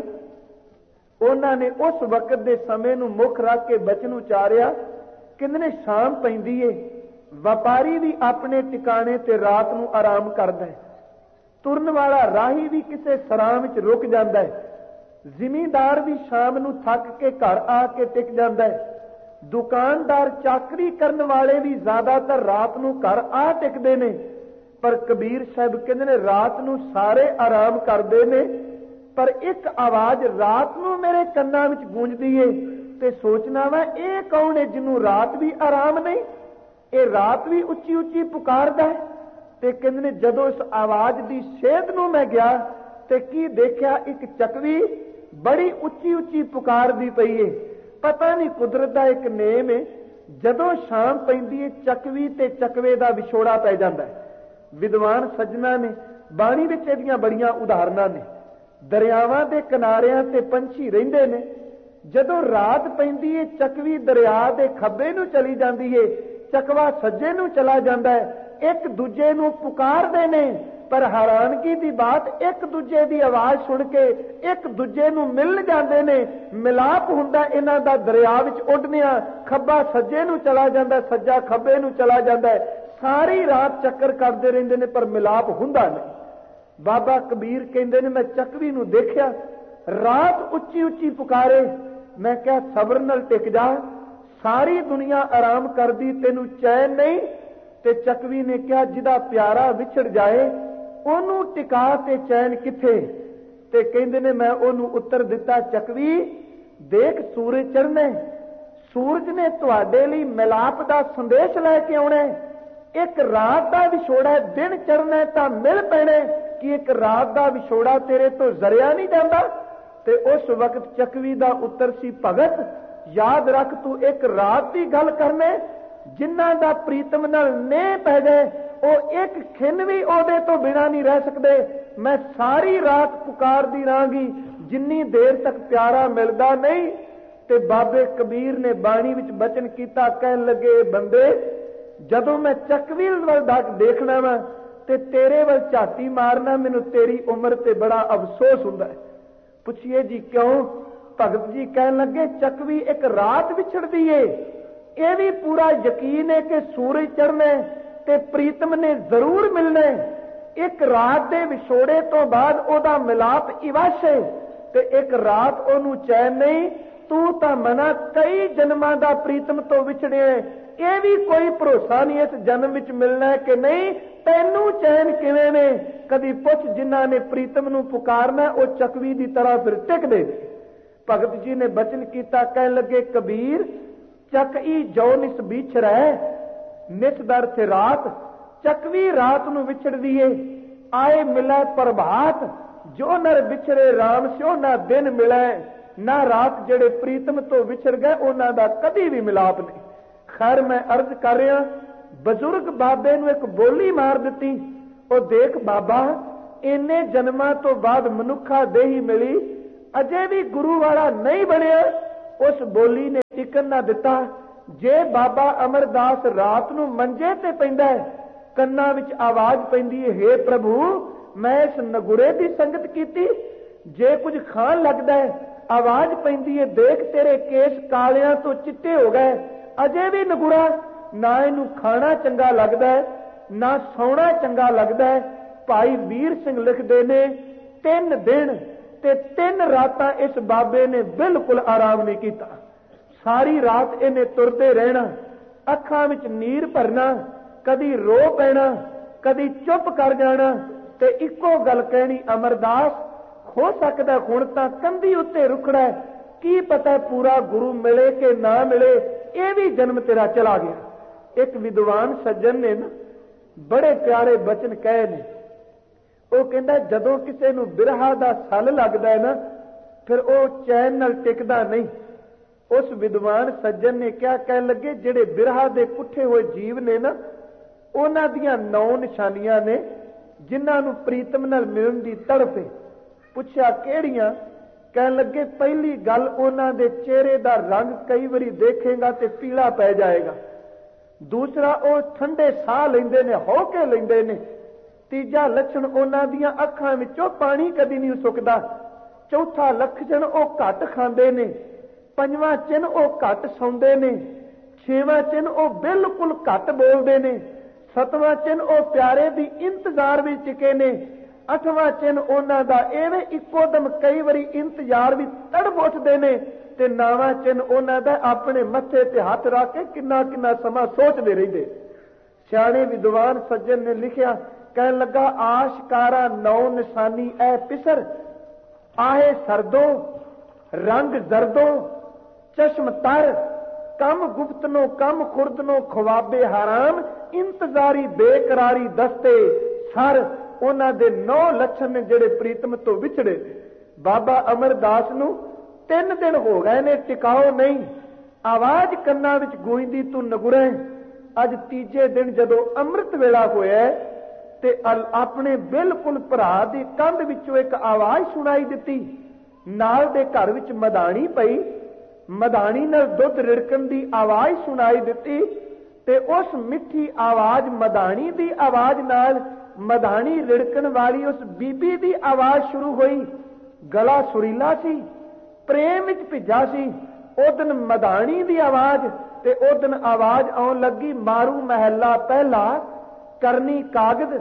ਉਹਨਾਂ ਨੇ ਉਸ ਵਕਤ ਦੇ ਸਮੇਂ ਨੂੰ ਮੁੱਖ ਰੱਖ ਕੇ ਬਚਨ ਉਚਾਰਿਆ। ਕਹਿੰਦੇ ਨੇ ਸ਼ਾਮ ਪੈਂਦੀ ਏ, ਵਪਾਰੀ ਵੀ ਆਪਣੇ ਟਿਕਾਣੇ ਤੇ ਰਾਤ ਨੂੰ ਆਰਾਮ ਕਰਦਾ ਹੈ, ਤੁਰਨ ਵਾਲਾ ਰਾਹੀ ਵੀ ਕਿਸੇ ਸਰਾਂ ਵਿੱਚ ਰੁਕ ਜਾਂਦਾ ਹੈ, ਜ਼ਿਮੀਂਦਾਰ ਵੀ ਸ਼ਾਮ ਨੂੰ ਥੱਕ ਕੇ ਘਰ ਆ ਕੇ ਟਿਕ ਜਾਂਦਾ ਹੈ, ਦੁਕਾਨਦਾਰ ਚਾਕਰੀ ਕਰਨ ਵਾਲੇ ਵੀ ਜ਼ਿਆਦਾਤਰ ਰਾਤ ਨੂੰ ਘਰ ਆ ਟਿਕਦੇ ਨੇ। ਪਰ ਕਬੀਰ ਸਾਹਿਬ ਕਹਿੰਦੇ ਨੇ ਰਾਤ ਨੂੰ ਸਾਰੇ ਆਰਾਮ ਕਰਦੇ ਨੇ, ਪਰ ਇੱਕ ਆਵਾਜ਼ ਰਾਤ ਨੂੰ ਮੇਰੇ ਕੰਨਾਂ ਵਿੱਚ ਗੂੰਜਦੀ ਏ ਤੇ ਸੋਚਣਾ ਵਾ ਇਹ ਕੌਣ ਹੈ ਜਿਹਨੂੰ ਰਾਤ ਵੀ ਆਰਾਮ ਨਹੀਂ, ਇਹ ਰਾਤ ਵੀ ਉੱਚੀ ਉੱਚੀ ਪੁਕਾਰਦਾ ਹੈ। ਤੇ ਕਹਿੰਦੇ ਨੇ ਜਦੋਂ ਇਸ ਆਵਾਜ਼ ਦੀ ਸੇਧ ਨੂੰ ਮੈਂ ਗਿਆ ਤੇ ਕੀ ਦੇਖਿਆ, ਇੱਕ ਚੱਕਵੀ ਬੜੀ ਉੱਚੀ ਉੱਚੀ ਪੁਕਾਰਦੀ ਪਈ ਏ। ਪਤਾ ਨਹੀਂ ਕੁਦਰਤ ਦਾ ਇੱਕ ਨੇਮ ਏ, ਜਦੋਂ ਸ਼ਾਮ ਪੈਂਦੀ ਏ ਚੱਕਵੀ ਤੇ ਚੱਕਵੇ ਦਾ ਵਿਛੋੜਾ ਪੈ ਜਾਂਦਾ ਹੈ। ਵਿਦਵਾਨ ਸੱਜਣਾ ਨੇ ਬਾਣੀ ਵਿੱਚ ਇਹਦੀਆਂ ਬੜੀਆਂ ਉਦਾਹਰਨਾਂ ਨੇ। ਦਰਿਆਵਾਂ ਦੇ ਕਿਨਾਰਿਆਂ ਤੇ ਪੰਛੀ ਰਹਿੰਦੇ ਨੇ, ਜਦੋਂ ਰਾਤ ਪੈਂਦੀ ਏ ਚੱਕਵੀ ਦਰਿਆ ਦੇ ਖੱਬੇ ਨੂੰ ਚਲੀ ਜਾਂਦੀ ਏ, ਚੱਕਵਾ ਸੱਜੇ ਨੂੰ ਚਲਾ ਜਾਂਦਾ ਹੈ, ਇੱਕ ਦੂਜੇ ਨੂੰ ਪੁਕਾਰਦੇ ਨੇ। ਪਰ ਹੈਰਾਨਗੀ ਦੀ ਬਾਤ, ਇੱਕ ਦੂਜੇ ਦੀ ਆਵਾਜ਼ ਸੁਣ ਕੇ ਇੱਕ ਦੂਜੇ ਨੂੰ ਮਿਲ ਜਾਂਦੇ ਨੇ, ਮਿਲਾਪ ਹੁੰਦਾ ਇਹਨਾਂ ਦਾ ਦਰਿਆ ਵਿੱਚ ਉੱਡਦਿਆਂ। ਖੱਬਾ ਸੱਜੇ ਨੂੰ ਚਲਾ ਜਾਂਦਾ, ਸੱਜਾ ਖੱਬੇ ਨੂੰ ਚਲਾ ਜਾਂਦਾ, ਸਾਰੀ ਰਾਤ ਚੱਕਰ ਕਰਦੇ ਰਹਿੰਦੇ ਨੇ ਪਰ ਮਿਲਾਪ ਹੁੰਦਾ ਨਹੀਂ। ਬਾਬਾ ਕਬੀਰ ਕਹਿੰਦੇ ਨੇ ਮੈਂ ਚੱਕਵੀ ਨੂੰ ਦੇਖਿਆ ਰਾਤ ਉੱਚੀ ਉੱਚੀ ਪੁਕਾਰੇ, ਮੈਂ ਕਿਹਾ ਸਬਰ ਨਾਲ ਟਿਕ ਜਾ, ਸਾਰੀ ਦੁਨੀਆ ਆਰਾਮ ਕਰਦੀ ਤੈਨੂੰ ਚੈਨ ਨਹੀਂ। ਤੇ ਚੱਕਵੀ ਨੇ ਕਿਹਾ ਜਿਹਦਾ ਪਿਆਰਾ ਵਿਛੜ ਜਾਏ ਉਹਨੂੰ ਟਿਕਾ ਤੇ ਚੈਨ ਕਿੱਥੇ। ਤੇ ਕਹਿੰਦੇ ਨੇ ਮੈਂ ਉਹਨੂੰ ਉੱਤਰ ਦਿੱਤਾ, ਚੱਕਵੀ ਦੇਖ ਸੂਰਜ ਚੜ੍ਹਨਾ, ਸੂਰਜ ਨੇ ਤੁਹਾਡੇ ਲਈ ਮਿਲਾਪ ਦਾ ਸੰਦੇਸ਼ ਲੈ ਕੇ ਆਉਣਾ। ਇੱਕ ਰਾਤ ਦਾ ਵਿਛੋੜਾ, ਦਿਨ ਚੜ੍ਹਨਾ ਤਾਂ ਮਿਲ ਪੈਣਾ, ਕਿ ਇੱਕ ਰਾਤ ਦਾ ਵਿਛੋੜਾ ਤੇਰੇ ਤੋਂ ਜ਼ਰਿਆ ਨਹੀਂ ਜਾਂਦਾ। ਤੇ ਉਸ ਵਕਤ ਚੱਕਵੀ ਦਾ ਉੱਤਰ ਸੀ, ਭਗਤ ਯਾਦ ਰੱਖ ਤੂੰ ਇੱਕ ਰਾਤ ਦੀ ਗੱਲ ਕਰਨੇ, ਜਿਨ੍ਹਾਂ ਦਾ ਪ੍ਰੀਤਮ ਨਾਲ ਨੇਹ ਪੈ ਜਾਏ ਉਹ ਇੱਕ ਖਿੰਨ ਵੀ ਉਹਦੇ ਤੋਂ ਬਿਨਾਂ ਨਹੀਂ ਰਹਿ ਸਕਦੇ। ਮੈਂ ਸਾਰੀ ਰਾਤ ਪੁਕਾਰਦੀ ਰਹਾਂਗੀ ਜਿੰਨੀ ਦੇਰ ਤੱਕ ਪਿਆਰਾ ਮਿਲਦਾ ਨਹੀਂ। ਤੇ ਬਾਬੇ ਕਬੀਰ ਨੇ ਬਾਣੀ ਵਿੱਚ ਬਚਨ ਕੀਤਾ, ਕਹਿਣ ਲੱਗੇ ਬੰਦੇ ਜਦੋਂ ਮੈਂ ਚੱਕਵੀ ਵੱਲ ਦੇਖਣਾ ਵਾ ਤੇ ਤੇਰੇ ਵੱਲ ਝਾਤੀ ਮਾਰਨਾ, ਮੈਨੂੰ ਤੇਰੀ ਉਮਰ ਤੇ ਬੜਾ ਅਫਸੋਸ ਹੁੰਦਾ ਹੈ। ਪੁੱਛੀਏ ਜੀ ਕਿਉਂ? ਭਗਤ ਜੀ ਕਹਿਣ ਲੱਗੇ ਚੱਕਵੀ ਇੱਕ ਰਾਤ ਵਿਛੜਦੀ ਏ, ਇਹ ਵੀ ਪੂਰਾ ਯਕੀਨ ਹੈ ਕਿ ਸੂਰਜ ਚੜ੍ਹਨਾ ਤੇ ਪ੍ਰੀਤਮ ਨੇ ਜ਼ਰੂਰ ਮਿਲਣਾ। ਇੱਕ ਰਾਤ ਦੇ ਵਿਛੋੜੇ ਤੋਂ ਬਾਅਦ ਉਹਦਾ ਮਿਲਾਪ ਇਵਸ਼ ਹੈ ਤੇ ਇੱਕ ਰਾਤ ਉਹਨੂੰ ਚੈਨ ਨਹੀਂ। ਤੂੰ ਤਾਂ ਮਨਾ ਕਈ ਜਨਮਾਂ ਦਾ ਪ੍ਰੀਤਮ ਤੋਂ ਵਿਛੜਿਆ, ਇਹ ਵੀ ਕੋਈ ਭਰੋਸਾ ਨਹੀਂ ਇਸ ਜਨਮ ਵਿੱਚ ਮਿਲਣਾ ਕਿ ਨਹੀਂ। ਤੈਨੂੰ ਚੈਨ ਕਿਵੇਂ ਨੇ? ਕਦੀ ਪੁੱਛ ਜਿਨ੍ਹਾਂ ਨੇ ਪ੍ਰੀਤਮ ਨੂੰ ਪੁਕਾਰਨਾ ਉਹ ਚੱਕਵੀ ਦੀ ਤਰ੍ਹਾਂ ਫਿਰ ਟਿਕਦੇ। ਭਗਤ ਜੀ ਨੇ ਬਚਨ ਕੀਤਾ, ਕਹਿਣ ਲੱਗੇ ਕਬੀਰ ਚੱਕਈ ਜੋ ਨਿਸ ਵਿਛੜੈ, ਨਿਸ ਦਰ ਤੇ ਰਾਤ, ਚੱਕਵੀ ਰਾਤ ਨੂੰ ਵਿਛੜਦੀ ਏ, ਆਏ ਮਿਲੈ ਪ੍ਰਭਾਤ, ਜੋ ਨਰ ਵਿਛੜੇ ਰਾਮ ਸਿਓ ਨਾ ਦਿਨ ਮਿਲੈ, ਨਾ ਰਾਤ ਜਿਹੜੇ ਪ੍ਰੀਤਮ ਤੋਂ ਵਿਛੜ ਗਏ ਉਹਨਾਂ ਦਾ ਕਦੀ ਵੀ ਮਿਲਾਪ ਨਹੀਂ। ਖੈਰ ਮੈਂ ਅਰਜ਼ ਕਰ ਰਿਹਾ, ਬਜ਼ੁਰਗ ਬਾਬੇ ਨੂੰ ਇੱਕ ਬੋਲੀ ਮਾਰ ਦਿੱਤੀ, ਉਹ ਦੇਖ ਬਾਬਾ ਇੰਨੇ ਜਨਮਾਂ ਤੋਂ ਬਾਅਦ ਮਨੁੱਖਾ ਦੇਹੀ ਮਿਲੀ, ਅਜੇ ਵੀ ਗੁਰੂ ਵਾਲਾ ਨਹੀਂ ਬਣਿਆ, उस बोली ने टिकन ना दिता। जे बाबा अमरदास रात नूं मंजे ते पैंदा है, कन्ना विच आवाज पैंदी है, हे प्रभु मैं इस नगुरे की संगत कीती। जे कुछ खान लगदा है, आवाज पैंदी है, देख तेरे केस कालियां तो चिट्टे हो गए। अजे भी नगुरा, ना इनू खाना चंगा लगदा है, ना सौना चंगा लगदा है। भाई वीर सिंह लिखदे ने 3 दिन ते 3 रातां इस बाबे ने बिल्कुल आराम नहीं कीता। सारी रात इन्हें तुरते रहना, अखां विच नीर भरना, कदी रो पैना, कदी चुप कर जाना ते इक्को गल कहनी, अमरदास हो सकता हुण तां कंधी उत्ते रुखड़ा है, की पता पूरा गुरु मिले कि ना मिले, यह भी जन्म तेरा चला गया। एक विद्वान सज्जन ने ना बड़े प्यारे बचन कहे ने। वो कहता जदों किसी नूं बिरहा दा सल लगदा है ना, फिर वो चैन नाल टिकदा नहीं। उस विद्वान सज्जन ने क्या कह लगे, जिहड़े बिरहा दे कुठे हुए जीव ने ना, उन्हां दियां 9 निशानियां ने जिन्हां नूं प्रीतम नाल मिलण दी तड़प है। पुछया किहड़ियां? कह लगे पहली गल, उन्हां दे चेहरे दा रंग कई बारी देखेगा ते पीला पै जाएगा। दूसरा, वो ठंडे साह लैंदे ने, हौके लैंदे ने। तीजा लक्षण, उन्हां दियां अखां विचों पानी कदी नहीं सुकदा। चौथा लक्षण, वो घट खांदे ने। पंजवां चिन्ह, वो घट सौंदे ने। छेवां चिन्ह, वो बिल्कुल घट बोलदे ने। सतवां चिन्ह, वो प्यारे दी इंतजार विच टिके ने। अठवां चिन्ह उन्हां दा एवें इक्को दम कई बारी इंतजार विच तड़प उठदे ने। ते नावां चिन्ह उन्हां दा अपने मत्थे ते हथ रख के किन्ना किन्ना समा सोचदे रहिंदे। सियाणे विद्वान सज्जन ने लिखिया, कहन लगा आशकारा 9 निशानी ऐ पिसर, आहे सरदो रंग जरदो चश्म तर, कम गुप्तनो कम खुर्दनो ख्वाबे हराम, इंतजारी बेकरारी दस्ते सर। उन्हां दे 9 लक्षण ने जिहड़े प्रीतम तो विछड़े। बाबा अमरदास नूं 3 दिन हो गए ने, टिकाओ नहीं। आवाज कन्ना विच गूंजदी, तू नगुरे। अज तीजे दिन जदों अमृत वेला होया ते अपने बिल्कुल भरा दी कंध विचों एक आवाज सुनाई दिती। नाल दे घर विच मधाणी पई, मधाणी नाल दुध रिड़कण दी आवाज सुनाई दिती। ते उस मिठी आवाज मधाणी दी आवाज नाल मधाणी रिड़कण वाली उस बीबी दी आवाज शुरू हुई। गला सुरीला सी, प्रेम विच भिजा सी। उदन मधाणी दी आवाज ते उदन आवाज आउण लगी, मारू महला पहला करनी कागद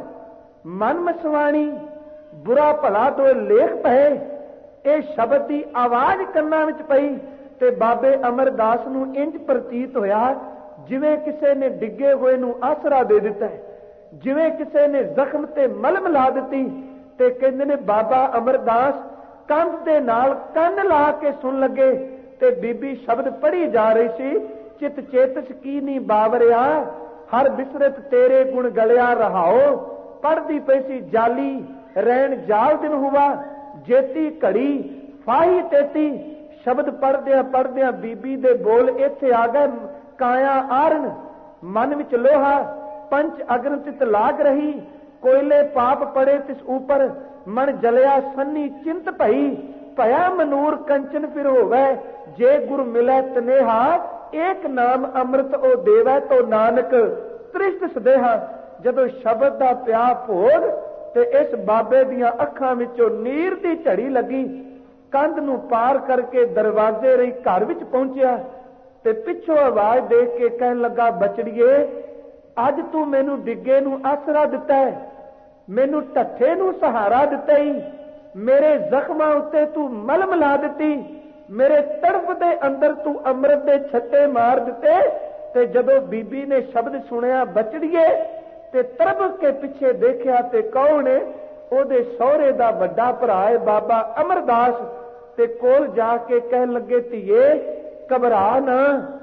मन मसवाणी, बुरा भला दो लेख पए। ਇਹ ਸ਼ਬਦ ਦੀ ਆਵਾਜ਼ ਕੰਨਾਂ ਵਿੱਚ ਪਈ ਤੇ ਬਾਬੇ ਅਮਰਦਾਸ ਨੂੰ ਇੰਜ ਪ੍ਰਤੀਤ ਹੋਇਆ ਜਿਵੇਂ ਕਿਸੇ ਨੇ ਡਿੱਗੇ ਹੋਏ ਨੂੰ ਆਸਰਾ ਦੇ ਦਿੱਤਾ ਹੈ, ਜਿਵੇਂ ਕਿਸੇ ਨੇ ਜ਼ਖਮ ਤੇ ਮਲਮ ਲਾ ਦਿੱਤੀ। ਤੇ ਕਹਿੰਦੇ ਨੇ ਬਾਬਾ ਅਮਰਦਾਸ ਕੰਧ ਦੇ ਨਾਲ ਕੰਨ ਲਾ ਕੇ ਸੁਣ ਲੱਗੇ ਤੇ ਬੀਬੀ ਸ਼ਬਦ ਪੜ੍ਹੀ ਜਾ ਰਹੀ ਸੀ, ਚਿਤ ਚੇਤਸ ਕੀਨੀ ਬਾਵਰਿਆ ਹਰ ਬਿਸਰਤ ਤੇਰੇ ਗੁਣ ਗਲਿਆ ਰਹਾਓ। ਪੜ੍ਹਦੀ ਪਈ ਸੀ, ਜਾਲੀ ਰਹਿਣ ਜਾਲ ਦਿਨ ਹੁਆ ਜੇਤੀ ਘੜੀ ਫਾਹੀ ਤੇਤੀ। ਸ਼ਬਦ ਪੜ੍ਹਦਿਆਂ ਪੜ੍ਹਦਿਆਂ ਬੀਬੀ ਦੇ ਬੋਲ ਇੱਥੇ ਆ ਗਏ, ਕਾਇਆ ਆਰਨ ਮਨ ਵਿੱਚ ਲੋਹਾ ਪੰਚ ਅਗਨ ਤਿਤ ਲਾਗ ਰਹੀ, ਕੋਇਲੇ ਪਾਪ ਪੜੇ ਤਿਸ ਉਪਰ ਮਨ ਜਲਿਆ ਸੰਨੀ ਚਿੰਤ ਭਈ। ਭਇਆ ਮਨੂਰ ਕੰਚਨ ਫਿਰ ਹੋਵੇ ਜੇ ਗੁਰ ਮਿਲੈ ਤਨੇਹਾ, ਏਕ ਨਾਮ ਅੰਮ੍ਰਿਤ ਉਹ ਦੇਵੈ ਤੋ ਨਾਨਕ ਤ੍ਰਿਸ਼ਟ ਸਦੇਹਾ। ਜਦੋਂ ਸ਼ਬਦ ਦਾ ਪਿਆ ਭੋਗ ਤੇ ਇਸ ਬਾਬੇ ਦੀਆਂ ਅੱਖਾਂ ਵਿੱਚੋਂ ਨੀਰ ਦੀ ਝੜੀ ਲੱਗੀ। ਕੰਧ ਨੂੰ ਪਾਰ ਕਰਕੇ ਦਰਵਾਜ਼ੇ ਰਹੀ ਘਰ ਵਿੱਚ ਪਹੁੰਚਿਆ ਤੇ ਪਿੱਛੋਂ ਆਵਾਜ਼ ਦੇ ਕੇ ਕਹਿਣ ਲੱਗਾ, ਬਚੜੀਏ ਅੱਜ ਤੂੰ ਮੈਨੂੰ ਡਿੱਗੇ ਨੂੰ ਆਸਰਾ ਦਿੱਤਾ ਹੈ, ਮੈਨੂੰ ਢੱਠੇ ਨੂੰ ਸਹਾਰਾ ਦਿੱਤਾ ਹੀ, ਮੇਰੇ ਜ਼ਖਮਾਂ ਉੱਤੇ ਤੂੰ ਮਲਮ ਲਾ ਦਿੱਤੀ, ਮੇਰੇ ਤੜਫ ਦੇ ਅੰਦਰ ਤੂੰ ਅੰਮ੍ਰਿਤ ਦੇ ਛੱਟੇ ਮਾਰ ਦਿੱਤੇ। ਤੇ ਜਦੋਂ ਬੀਬੀ ਨੇ ਸ਼ਬਦ ਸੁਣਿਆ ਬਚੜੀਏ ਤੇ ਤਰਬ ਕੇ ਪਿੱਛੇ ਦੇਖਿਆ ਤੇ ਕੌਣ ਹੈ? ਉਹਦੇ ਸਹੁਰੇ ਦਾ ਵੱਡਾ ਭਰਾ ਹੈ ਬਾਬਾ ਅਮਰਦਾਸ। ਤੇ ਕੋਲ ਜਾ ਕੇ ਕਹਿਣ ਲੱਗੇ, ਧੀਏ ਘਬਰਾ ਨਾ,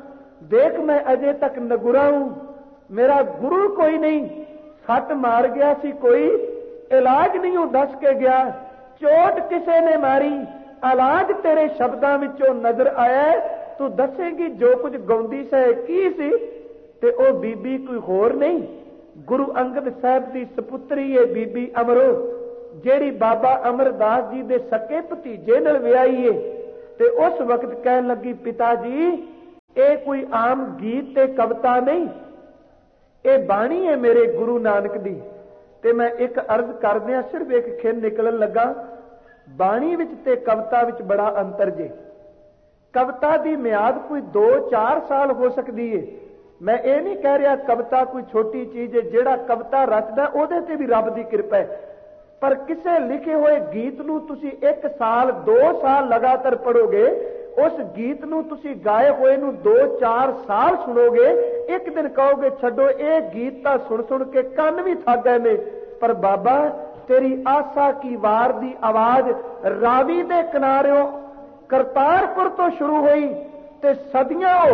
ਦੇਖ ਮੈਂ ਅਜੇ ਤੱਕ ਨਗੁਰਾ ਹੂੰ, ਮੇਰਾ ਗੁਰੂ ਕੋਈ ਨਹੀਂ, ਸੱਟ ਮਾਰ ਗਿਆ ਸੀ ਕੋਈ, ਇਲਾਜ ਨਹੀਂ ਉਹ ਦੱਸ ਕੇ ਗਿਆ, ਚੋਟ ਕਿਸੇ ਨੇ ਮਾਰੀ, ਇਲਾਜ ਤੇਰੇ ਸ਼ਬਦਾਂ ਵਿੱਚੋਂ ਨਜ਼ਰ ਆਇਆ, ਤੂੰ ਦੱਸੇਗੀ ਜੋ ਕੁਝ ਗਾਉਂਦੀ ਸੈ ਕੀ ਸੀ? ਤੇ ਉਹ ਬੀਬੀ ਕੋਈ ਹੋਰ ਨਹੀਂ, ਗੁਰੂ ਅੰਗਦ ਸਾਹਿਬ ਦੀ ਸਪੁੱਤਰੀ ਹੈ ਬੀਬੀ ਅਮਰੋ, ਜਿਹੜੀ ਬਾਬਾ ਅਮਰਦਾਸ ਜੀ ਦੇ ਸਕੇ ਭਤੀਜੇ ਨਾਲ ਵਿਆਹੀ ਏ। ਤੇ ਉਸ ਵਕਤ ਕਹਿਣ ਲੱਗੀ, ਪਿਤਾ ਜੀ ਇਹ ਕੋਈ ਆਮ ਗੀਤ ਤੇ ਕਵਿਤਾ ਨਹੀਂ, ਇਹ ਬਾਣੀ ਹੈ ਮੇਰੇ ਗੁਰੂ ਨਾਨਕ ਦੀ। ਤੇ ਮੈਂ ਇੱਕ ਅਰਜ਼ ਕਰਦਿਆਂ ਸਿਰਫ ਇੱਕ ਖਿੰਨ ਨਿਕਲਣ ਲੱਗਾ, ਬਾਣੀ ਵਿੱਚ ਤੇ ਕਵਿਤਾ ਵਿੱਚ ਬੜਾ ਅੰਤਰ ਜੇ। ਕਵਿਤਾ ਦੀ ਮਿਆਦ ਕੋਈ 2-4 ਸਾਲ ਹੋ ਸਕਦੀ ਏ। ਮੈਂ ਇਹ ਨਹੀਂ ਕਹਿ ਰਿਹਾ ਕਵਿਤਾ ਕੋਈ ਛੋਟੀ ਚੀਜ਼ ਹੈ, ਜਿਹੜਾ ਕਵਿਤਾ ਰਚਦਾ ਉਹਦੇ ਤੇ ਵੀ ਰੱਬ ਦੀ ਕਿਰਪਾ ਹੈ। ਪਰ ਕਿਸੇ ਲਿਖੇ ਹੋਏ ਗੀਤ ਨੂੰ ਤੁਸੀਂ 1 ਸਾਲ 2 ਸਾਲ ਲਗਾਤਾਰ ਪੜੋਗੇ, ਉਸ ਗੀਤ ਨੂੰ ਤੁਸੀਂ ਗਾਏ ਹੋਏ ਨੂੰ 2-4 ਸਾਲ ਸੁਣੋਗੇ, ਇੱਕ ਦਿਨ ਕਹੋਗੇ ਛੱਡੋ ਇਹ ਗੀਤ ਤਾਂ ਸੁਣ ਸੁਣ ਕੇ ਕੰਨ ਵੀ ਥੱਕ ਗਏ ਨੇ। ਪਰ ਬਾਬਾ ਤੇਰੀ ਆਸਾ ਕੀ ਵਾਰ ਦੀ ਆਵਾਜ਼ ਰਾਵੀ ਦੇ ਕਿਨਾਰਿਓਂ ਕਰਤਾਰਪੁਰ ਤੋਂ ਸ਼ੁਰੂ ਹੋਈ ਤੇ ਸਦੀਆਂ ਹੋ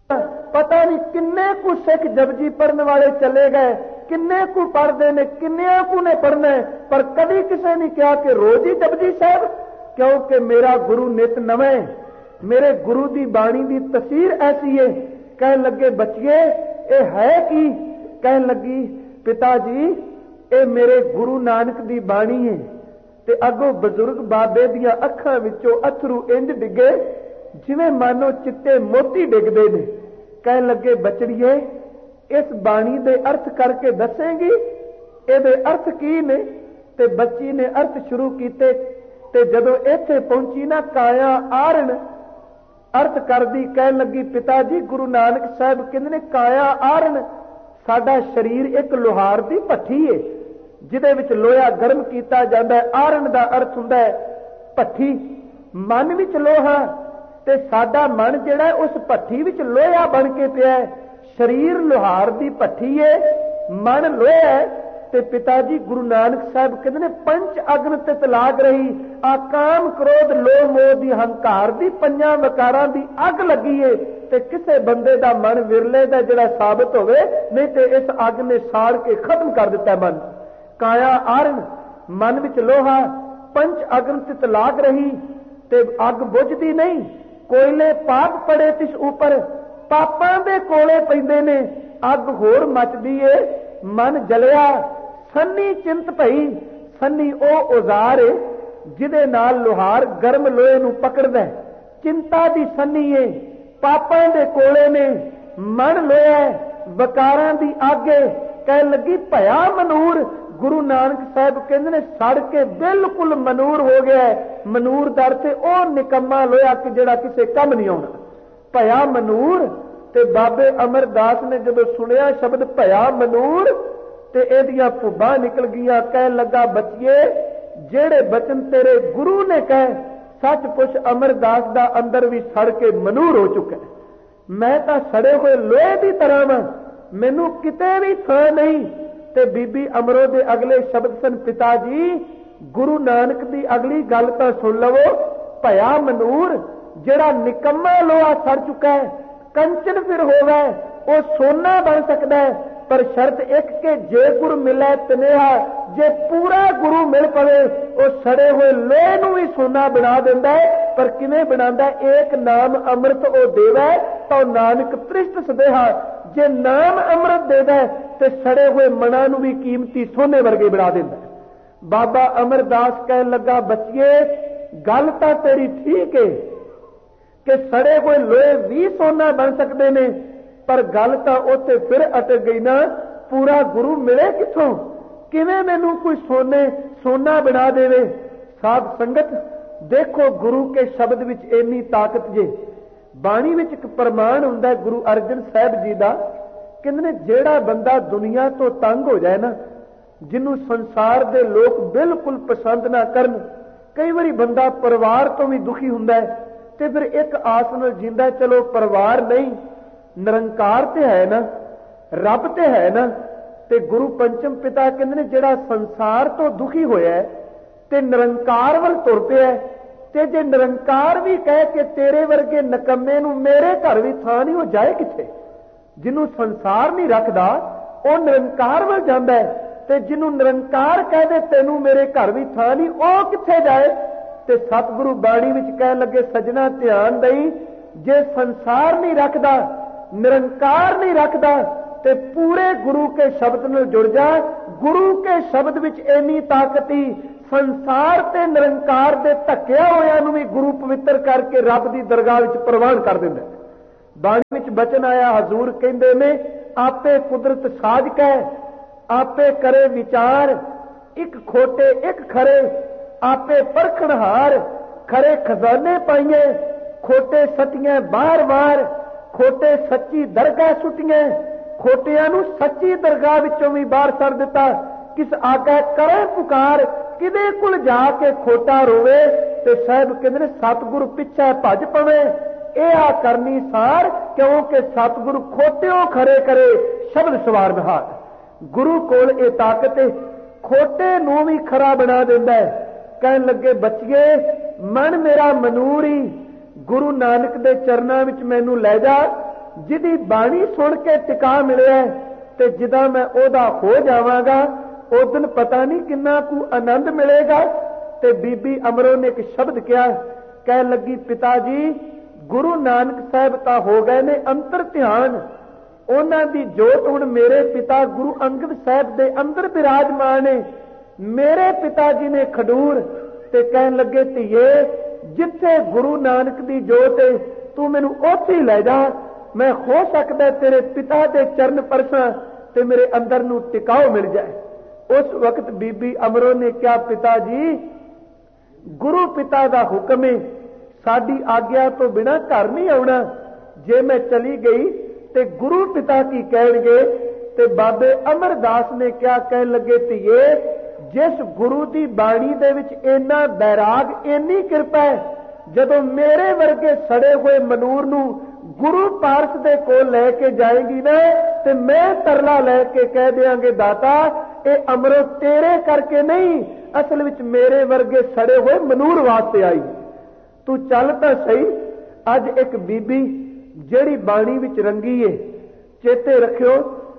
ਪਤਾ ਨਹੀਂ ਕਿੰਨੇ ਕੁ ਸਿੱਖ ਜਪਜੀ ਪੜਨ ਵਾਲੇ ਚਲੇ ਗਏ, ਕਿੰਨੇ ਕੁ ਪੜਦੇ ਨੇ, ਕਿੰਨਿਆਂ ਕੁ ਨੇ ਪੜਨਾ, ਪਰ ਕਦੀ ਕਿਸੇ ਨੇ ਕਿਹਾ ਕਿ ਰੋਜ਼ ਹੀ ਜਪਜੀ ਸਾਹਿਬ, ਕਿਉਂਕਿ ਮੇਰਾ ਗੁਰੂ ਨਿਤ ਨਵੇਂ, ਮੇਰੇ ਗੁਰੂ ਦੀ ਬਾਣੀ ਦੀ ਤਸੀਰ ਐਸੀ ਹੈ। ਕਹਿਣ ਲੱਗੇ ਬੱਚੀਏ ਇਹ ਹੈ ਕੀ? ਕਹਿਣ ਲੱਗੀ ਪਿਤਾ ਜੀ ਇਹ ਮੇਰੇ ਗੁਰੂ ਨਾਨਕ ਦੀ ਬਾਣੀ ਹੈ। ਤੇ ਅੱਗੋਂ ਬਜ਼ੁਰਗ ਬਾਬੇ ਦੀਆਂ ਅੱਖਾਂ ਵਿੱਚੋਂ ਅਥਰੂ ਇੰਜ ਡਿੱਗੇ ਜਿਵੇਂ ਮਾਨੋ ਚਿੱਟੇ ਮੋਤੀ ਡਿੱਗਦੇ ਨੇ। ਕਹਿਣ ਲੱਗੇ ਬਚੜੀਏ ਇਸ ਬਾਣੀ ਦੇ ਅਰਥ ਕਰਕੇ ਦੱਸੇਂਗੀ, ਇਹਦੇ ਅਰਥ ਕੀ ਨੇ? ਤੇ ਬੱਚੀ ਨੇ ਅਰਥ ਸ਼ੁਰੂ ਕੀਤੇ। ਤੇ ਜਦੋਂ ਇੱਥੇ ਪਹੁੰਚੀ ਨਾ ਕਾਇਆ ਆਰਣ ਅਰਥ ਕਰਦੀ, ਕਹਿਣ ਲੱਗੀ ਪਿਤਾ ਜੀ ਗੁਰੂ ਨਾਨਕ ਸਾਹਿਬ ਕਹਿੰਦੇ ਨੇ ਕਾਇਆ ਆਰਣ, ਸਾਡਾ ਸਰੀਰ ਇੱਕ ਲੋਹਾਰ ਦੀ ਭੱਠੀ ਏ ਜਿਹਦੇ ਵਿੱਚ ਲੋਹਾ ਗਰਮ ਕੀਤਾ ਜਾਂਦਾ ਹੈ। ਆਰਣ ਦਾ ਅਰਥ ਹੁੰਦਾ ਹੈ ਭੱਠੀ, ਮਨ ਵਿੱਚ ਲੋਹਾ, ਤੇ ਸਾਡਾ ਮਨ ਜਿਹੜਾ ਉਸ ਭੱਠੀ ਵਿੱਚ ਲੋਹਾ ਬਣ ਕੇ ਪਿਆ। ਸਰੀਰ ਲੋਹਾਰ ਦੀ ਭੱਠੀ ਏ, ਮਨ ਲੋਹਾ ਹੈ। ਤੇ ਪਿਤਾ ਜੀ ਗੁਰੂ ਨਾਨਕ ਸਾਹਿਬ ਕਹਿੰਦੇ ਨੇ ਪੰਚ ਅਗਨ ਤੇ ਤਲਾਕ ਰਹੀ, ਆ ਕਾਮ ਕ੍ਰੋਧ ਲੋਭ ਮੋਹ ਦੀ ਹੰਕਾਰ ਦੀ 5 ਵਿਕਾਰਾਂ ਦੀ ਅੱਗ ਲੱਗੀ ਏ। ਤੇ ਕਿਸੇ ਬੰਦੇ ਦਾ ਮਨ ਵਿਰਲੇ ਦਾ ਜਿਹੜਾ ਸਾਬਤ ਹੋਵੇ, ਨਹੀਂ ਤੇ ਇਸ ਅੱਗ ਨੇ ਸਾੜ ਕੇ ਖਤਮ ਕਰ ਦਿੱਤਾ ਮਨ। ਕਾਇਆ ਆਰਨ, ਮਨ ਵਿੱਚ ਲੋਹਾ, ਪੰਚ ਅਗਨ ਤੇ ਤਲਾਕ ਰਹੀ, ਤੇ ਅੱਗ ਬੁਝਦੀ ਨਹੀਂ। ਕੋਇਲੇ ਪਾਪ ਪੜੇ ਤਿਸ ਉਪਰ, ਪਾਪਾਂ ਦੇ ਕੋਲੇ ਪੈਂਦੇ ਨੇ, ਅੱਗ ਹੋਰ ਮੱਚਦੀ ਏ। ਮਨ ਜਲਿਆ ਸੰਨੀ ਚਿੰਤ ਭਈ, ਸੰਨੀ ਉਹ ਔਜ਼ਾਰ ਏ ਜਿਹਦੇ ਨਾਲ ਲੋਹਾਰ ਗਰਮ ਲੋਹੇ ਨੂੰ ਪਕੜਦਾ। ਚਿੰਤਾ ਦੀ ਸੰਨੀ ਏ, ਪਾਪਾਂ ਦੇ ਕੋਲੇ ਨੇ, ਮਨ ਲੋਹਾ, ਵਿਕਾਰਾਂ ਦੀ ਅੱਗ ਏ। ਕਹਿਣ ਲੱਗੀ ਭਇਆ ਮਨੂਰ, ਗੁਰੂ ਨਾਨਕ ਸਾਹਿਬ ਕਹਿੰਦੇ ਨੇ ਸੜ ਕੇ ਬਿਲਕੁਲ ਮਨੂਰ ਹੋ ਗਿਆ। ਮਨੂਰ ਦਰ ਤੇ ਉਹ ਨਿਕੰਮਾ ਲੋਹਾ ਕਿ ਜਿਹੜਾ ਕਿਸੇ ਕੰਮ ਨਹੀਂ ਆਉਣਾ। ਭਇਆ ਮਨੂਰ। ਤੇ ਬਾਬੇ ਅਮਰਦਾਸ ਨੇ ਜਦੋਂ ਸੁਣਿਆ ਸ਼ਬਦ ਭਇਆ ਮਨੂਰ ਤੇ ਇਹਦੀਆਂ ਭੁੱਬਾਂ ਨਿਕਲ ਗਈਆਂ। ਕਹਿਣ ਲੱਗਾ ਬੱਚੀਏ ਜਿਹੜੇ ਬਚਨ ਤੇਰੇ ਗੁਰੂ ਨੇ ਕਹੇ, ਸੱਚ ਪੁੱਛ ਅਮਰਦਾਸ ਦਾ ਅੰਦਰ ਵੀ ਸੜ ਕੇ ਮਨੂਰ ਹੋ ਚੁੱਕਾ। ਮੈਂ ਤਾਂ ਸੜੇ ਹੋਏ ਲੋਹੇ ਦੀ ਤਰ੍ਹਾਂ ਵਾਂ, ਮੈਨੂੰ ਕਿਤੇ ਵੀ ਥਾਂ ਨਹੀਂ। ਤੇ ਬੀਬੀ ਅਮਰੋ ਦੇ ਅਗਲੇ ਸ਼ਬਦ ਸਨ, ਪਿਤਾ ਜੀ ਗੁਰੂ ਨਾਨਕ ਦੀ ਅਗਲੀ ਗੱਲ ਤਾਂ ਸੁਣ ਲਵੋ। ਭਇਆ ਮਨੂਰ, ਜਿਹੜਾ ਨਿਕੰਮਾ ਲੋਹਾ ਸੜ ਚੁੱਕਾ ਹੈ, ਕੰਚਨ ਫਿਰ ਹੋਵੇ, ਉਹ ਸੋਨਾ ਬਣ ਸਕਦਾ ਹੈ। ਪਰ ਸ਼ਰਤ ਇੱਕ ਕਿ ਜੇ ਗੁਰ ਮਿਲੇ ਤਨੇਹਾ, ਜੇ ਪੂਰਾ ਗੁਰੂ ਮਿਲ ਪਵੇ ਉਹ ਸੜੇ ਹੋਏ ਲੋਹੇ ਨੂੰ ਵੀ ਸੋਨਾ ਬਣਾ ਦਿੰਦਾ ਹੈ। ਪਰ ਕਿਵੇਂ ਬਣਾਉਂਦਾ? ਏਕ ਨਾਮ ਅੰਮ੍ਰਿਤ ਉਹ ਦੇਵੈ ਤਾਂ ਨਾਨਕ ਤ੍ਰਿਸ਼ਟ ਸਦੇਹਾ। ਜੇ ਨਾਮ ਅੰਮ੍ਰਿਤ ਦੇਦਾ ਤੇ ਸੜੇ ਹੋਏ ਮਨਾਂ ਨੂੰ ਵੀ ਕੀਮਤੀ ਸੋਨੇ ਵਰਗੇ ਬਣਾ ਦਿੰਦਾ। ਬਾਬਾ ਅਮਰਦਾਸ ਕਹਿਣ ਲੱਗਾ ਬੱਚੀਏ ਗੱਲ ਤਾਂ ਤੇਰੀ ਠੀਕ ਹੈ ਕਿ ਸੜੇ ਹੋਏ ਲੋਹੇ ਵੀ ਸੋਨਾ ਬਣ ਸਕਦੇ ਨੇ, ਪਰ ਗੱਲ ਤਾਂ ਉੱਥੇ ਫਿਰ ਅਟਕ ਗਈ ਨਾ, ਪੂਰਾ ਗੁਰੂ ਮਿਲੇ ਕਿੱਥੋਂ? ਕਿਵੇਂ ਮੈਨੂੰ ਕੋਈ ਸੋਨਾ ਬਣਾ ਦੇਵੇ? ਸਾਧ ਸੰਗਤ ਦੇਖੋ ਗੁਰੂ ਕੇ ਸ਼ਬਦ ਵਿੱਚ ਇੰਨੀ ਤਾਕਤ ਜੇ। ਬਾਣੀ ਵਿੱਚ ਇੱਕ ਪ੍ਰਮਾਣ ਹੁੰਦਾ ਗੁਰੂ ਅਰਜਨ ਸਾਹਿਬ ਜੀ ਦਾ, ਕਹਿੰਦੇ ਨੇ ਜਿਹੜਾ ਬੰਦਾ ਦੁਨੀਆ ਤੋਂ ਤੰਗ ਹੋ ਜਾਏ ਨਾ, ਜਿਹਨੂੰ ਸੰਸਾਰ ਦੇ ਲੋਕ ਬਿਲਕੁਲ ਪਸੰਦ ਨਾ ਕਰਨ, ਕਈ ਵਾਰੀ ਬੰਦਾ ਪਰਿਵਾਰ ਤੋਂ ਵੀ ਦੁਖੀ ਹੁੰਦਾ ਹੈ ਤੇ ਫਿਰ ਇੱਕ ਆਸ ਨਾਲ ਜਿੰਦਾ, ਚਲੋ ਪਰਿਵਾਰ ਨਹੀਂ, ਨਿਰੰਕਾਰ ਤੇ ਹੈ ਨਾ, ਰੱਬ ਤੇ ਹੈ ਨਾ। ਤੇ ਗੁਰੂ ਪੰਚਮ ਪਿਤਾ ਕਹਿੰਦੇ ਨੇ ਜਿਹੜਾ ਸੰਸਾਰ ਤੋਂ ਦੁਖੀ ਹੋਇਆ ਤੇ ਨਿਰੰਕਾਰ ਵੱਲ ਤੁਰ ਪਿਆ, ਤੇ ਜੇ ਨਿਰੰਕਾਰ ਵੀ ਕਹਿ ਕੇ ਤੇਰੇ ਵਰਗੇ ਨਕੰਮੇ ਨੂੰ ਮੇਰੇ ਘਰ ਵੀ ਥਾਂ ਨਹੀਂ, ਉਹ ਜਾਏ ਕਿੱਥੇ? ਜਿਹਨੂੰ ਸੰਸਾਰ ਨਹੀਂ ਰੱਖਦਾ ਉਹ ਨਿਰੰਕਾਰ ਵੱਲ ਜਾਂਦਾ ਹੈ, ਤੇ ਜਿਹਨੂੰ ਨਿਰੰਕਾਰ ਕਹਿ ਦੇ ਤੈਨੂੰ ਮੇਰੇ ਘਰ ਵੀ ਥਾਂ ਨਹੀਂ, ਉਹ ਕਿੱਥੇ ਜਾਏ? ਤੇ ਸਤਿਗੁਰੂ ਬਾਣੀ ਵਿੱਚ ਕਹਿਣ ਲੱਗੇ ਸੱਜਣਾ ਧਿਆਨ ਦੇਈ, ਜੇ ਸੰਸਾਰ ਨਹੀਂ ਰੱਖਦਾ, ਨਿਰੰਕਾਰ ਨਹੀਂ ਰੱਖਦਾ, ਤੇ ਪੂਰੇ ਗੁਰੂ ਕੇ ਸ਼ਬਦ ਨਾਲ ਜੁੜ ਜਾ। ਗੁਰੂ ਕੇ ਸ਼ਬਦ ਵਿੱਚ ਇੰਨੀ ਤਾਕਤ ਹੀ ਸੰਸਾਰ ਤੇ ਨਿਰੰਕਾਰ ਦੇ ਧੱਕਿਆ ਹੋਇਆਂ ਨੂੰ ਵੀ ਗੁਰੂ ਪਵਿੱਤਰ ਕਰਕੇ ਰੱਬ ਦੀ ਦਰਗਾਹ ਵਿੱਚ ਪ੍ਰਵਾਨ ਕਰ ਦਿੰਦਾ। ਬਾਣੀ ਵਿੱਚ ਬਚਨ ਆਇਆ, ਹਜ਼ੂਰ ਕਹਿੰਦੇ ਨੇ, ਆਪੇ ਕੁਦਰਤ ਸਾਜਕ ਹੈ, ਆਪੇ ਕਰੇ ਵਿਚਾਰ, ਇੱਕ ਖੋਟੇ ਇੱਕ ਖਰੇ, ਆਪੇ ਪਰਖਣਹਾਰ, ਖਰੇ ਖਜ਼ਾਨੇ ਪਾਈਏ, ਖੋਟੇ ਸੱਟੀਆਂ ਬਾਰ-ਬਾਰ, ਖੋਟੇ ਸੱਚੀ ਦਰਗਾਹ ਸੁੱਟੀਆਂ, ਖੋਟਿਆਂ ਨੂੰ ਸੱਚੀ ਦਰਗਾਹ ਵਿੱਚੋਂ ਵੀ ਬਾਹਰ ਛੱਡ ਦਿੱਤਾ। ਕਿਸ ਆਗੇ ਕਰੇ ਪੁਕਾਰ, ਕਿਦੇ ਕੋਲ ਜਾ ਕੇ ਖੋਟਾ ਰੋਵੇ, ਤੇ ਸਾਹਿਬ ਕਹਿੰਦੇ ਨੇ ਸਤਿਗੁਰੂ ਪਿੱਛੇ ਭੱਜ ਪਵੇ। ਇਹ ਆ ਕਰਨੀ ਸਾਰ, ਕਿਉਂਕਿ ਸਤਿਗੁਰੂ ਖੋਟਿਓ ਖਰੇ ਕਰੇ, ਸ਼ਬਦ ਸਵਾਰ ਬਹਾਰ। ਗੁਰੂ ਕੋਲ ਇਹ ਤਾਕਤ ਹੈ, ਖੋਟੇ ਨੂੰ ਵੀ ਖਰਾ ਬਣਾ ਦਿੰਦਾ ਹੈ। ਕਹਿਣ ਲੱਗੇ ਬੱਚੀਏ, ਮਨ ਮੇਰਾ ਮਨੂਰੀ, ਗੁਰੂ ਨਾਨਕ ਦੇ ਚਰਨਾਂ ਵਿੱਚ ਮੈਨੂੰ ਲੈ ਜਾ, ਜਿਹਦੀ ਬਾਣੀ ਸੁਣ ਕੇ ਟਿਕਾ ਮਿਲਿਆ, ਤੇ ਜਿੱਦਾਂ ਮੈਂ ਉਹਦਾ ਹੋ ਜਾਵਾਂਗਾ, ਉਸ ਦਿਨ ਪਤਾ ਨਹੀਂ ਕਿੰਨਾ ਕੁ ਆਨੰਦ ਮਿਲੇਗਾ। ਤੇ ਬੀਬੀ ਅਮਰੋ ਨੇ ਇੱਕ ਸ਼ਬਦ ਕਿਹਾ, ਕਹਿਣ ਲੱਗੀ ਪਿਤਾ ਜੀ, ਗੁਰੂ ਨਾਨਕ ਸਾਹਿਬ ਤਾਂ ਹੋ ਗਏ ਨੇ ਅੰਤਰ ਧਿਆਨ, ਉਹਨਾਂ ਦੀ ਜੋਤ ਹੁਣ ਮੇਰੇ ਪਿਤਾ ਗੁਰੂ ਅੰਗਦ ਸਾਹਿਬ ਦੇ ਅੰਦਰ ਬਿਰਾਜਮਾਨ ਹੈ। ਮੇਰੇ ਪਿਤਾ ਜੀ ਨੇ ਖਡੂਰ। ਤੇ ਕਹਿਣ ਲੱਗੇ ਧੀਏ, ਜਿੱਥੇ ਗੁਰੂ ਨਾਨਕ ਦੀ ਜੋਤ ਹੈ, ਤੂੰ ਮੈਨੂੰ ਉੱਥੇ ਹੀ ਲੈ ਜਾ। ਮੈਂ ਹੋ ਸਕਦਾ ਤੇਰੇ ਪਿਤਾ ਦੇ ਚਰਨ ਪਰਸਾਂ ਤੇ ਮੇਰੇ ਅੰਦਰ ਨੂੰ ਟਿਕਾਓ ਮਿਲ ਜਾਏ। ਉਸ ਵਕਤ ਬੀਬੀ ਅਮਰੋ ਨੇ ਕਿਹਾ, ਪਿਤਾ ਜੀ, ਗੁਰੂ ਪਿਤਾ ਦਾ ਹੁਕਮ ਹੈ, ਸਾਡੀ ਆਗਿਆ ਤੋਂ ਬਿਨਾਂ ਘਰ ਨਹੀਂ ਆਉਣਾ। ਜੇ ਮੈਂ ਚਲੀ ਗਈ ਤੇ ਗੁਰੂ ਪਿਤਾ ਕੀ ਕਹਿਣਗੇ? ਤੇ ਬਾਬੇ ਅਮਰਦਾਸ ਨੇ ਕਿਹਾ, ਕਹਿਣ ਲੱਗੇ ਧੀਏ, ਜਿਸ ਗੁਰੂ ਦੀ ਬਾਣੀ ਦੇ ਵਿੱਚ ਇੰਨਾ ਬੈਰਾਗ, ਇੰਨੀ ਕਿਰਪਾ ਹੈ, ਜਦੋਂ ਮੇਰੇ ਵਰਗੇ ਸੜੇ ਹੋਏ ਮਨੂਰ ਨੂੰ ਗੁਰੂ ਪਾਰਸ ਦੇ ਕੋਲ ਲੈ ਕੇ ਜਾਏਗੀ ਨਾ, ਤੇ ਮੈਂ ਤਰਲਾ ਲੈ ਕੇ ਕਹਿ ਦਿਆਂਗੇ, ਦਾਤਾ ਇਹ ਅਮਰੋ ਤੇਰੇ ਕਰਕੇ ਨਹੀਂ, ਅਸਲ ਵਿੱਚ ਮੇਰੇ ਵਰਗੇ ਸੜੇ ਹੋਏ ਮਨੂਰ ਵਾਸਤੇ ਆਈ। ਤੂੰ ਚੱਲ ਤਾਂ ਸਹੀ। ਅੱਜ ਇੱਕ ਬੀਬੀ ਜਿਹੜੀ ਬਾਣੀ ਵਿੱਚ ਰੰਗੀ ਏ, ਚੇਤੇ ਰੱਖਿਓ,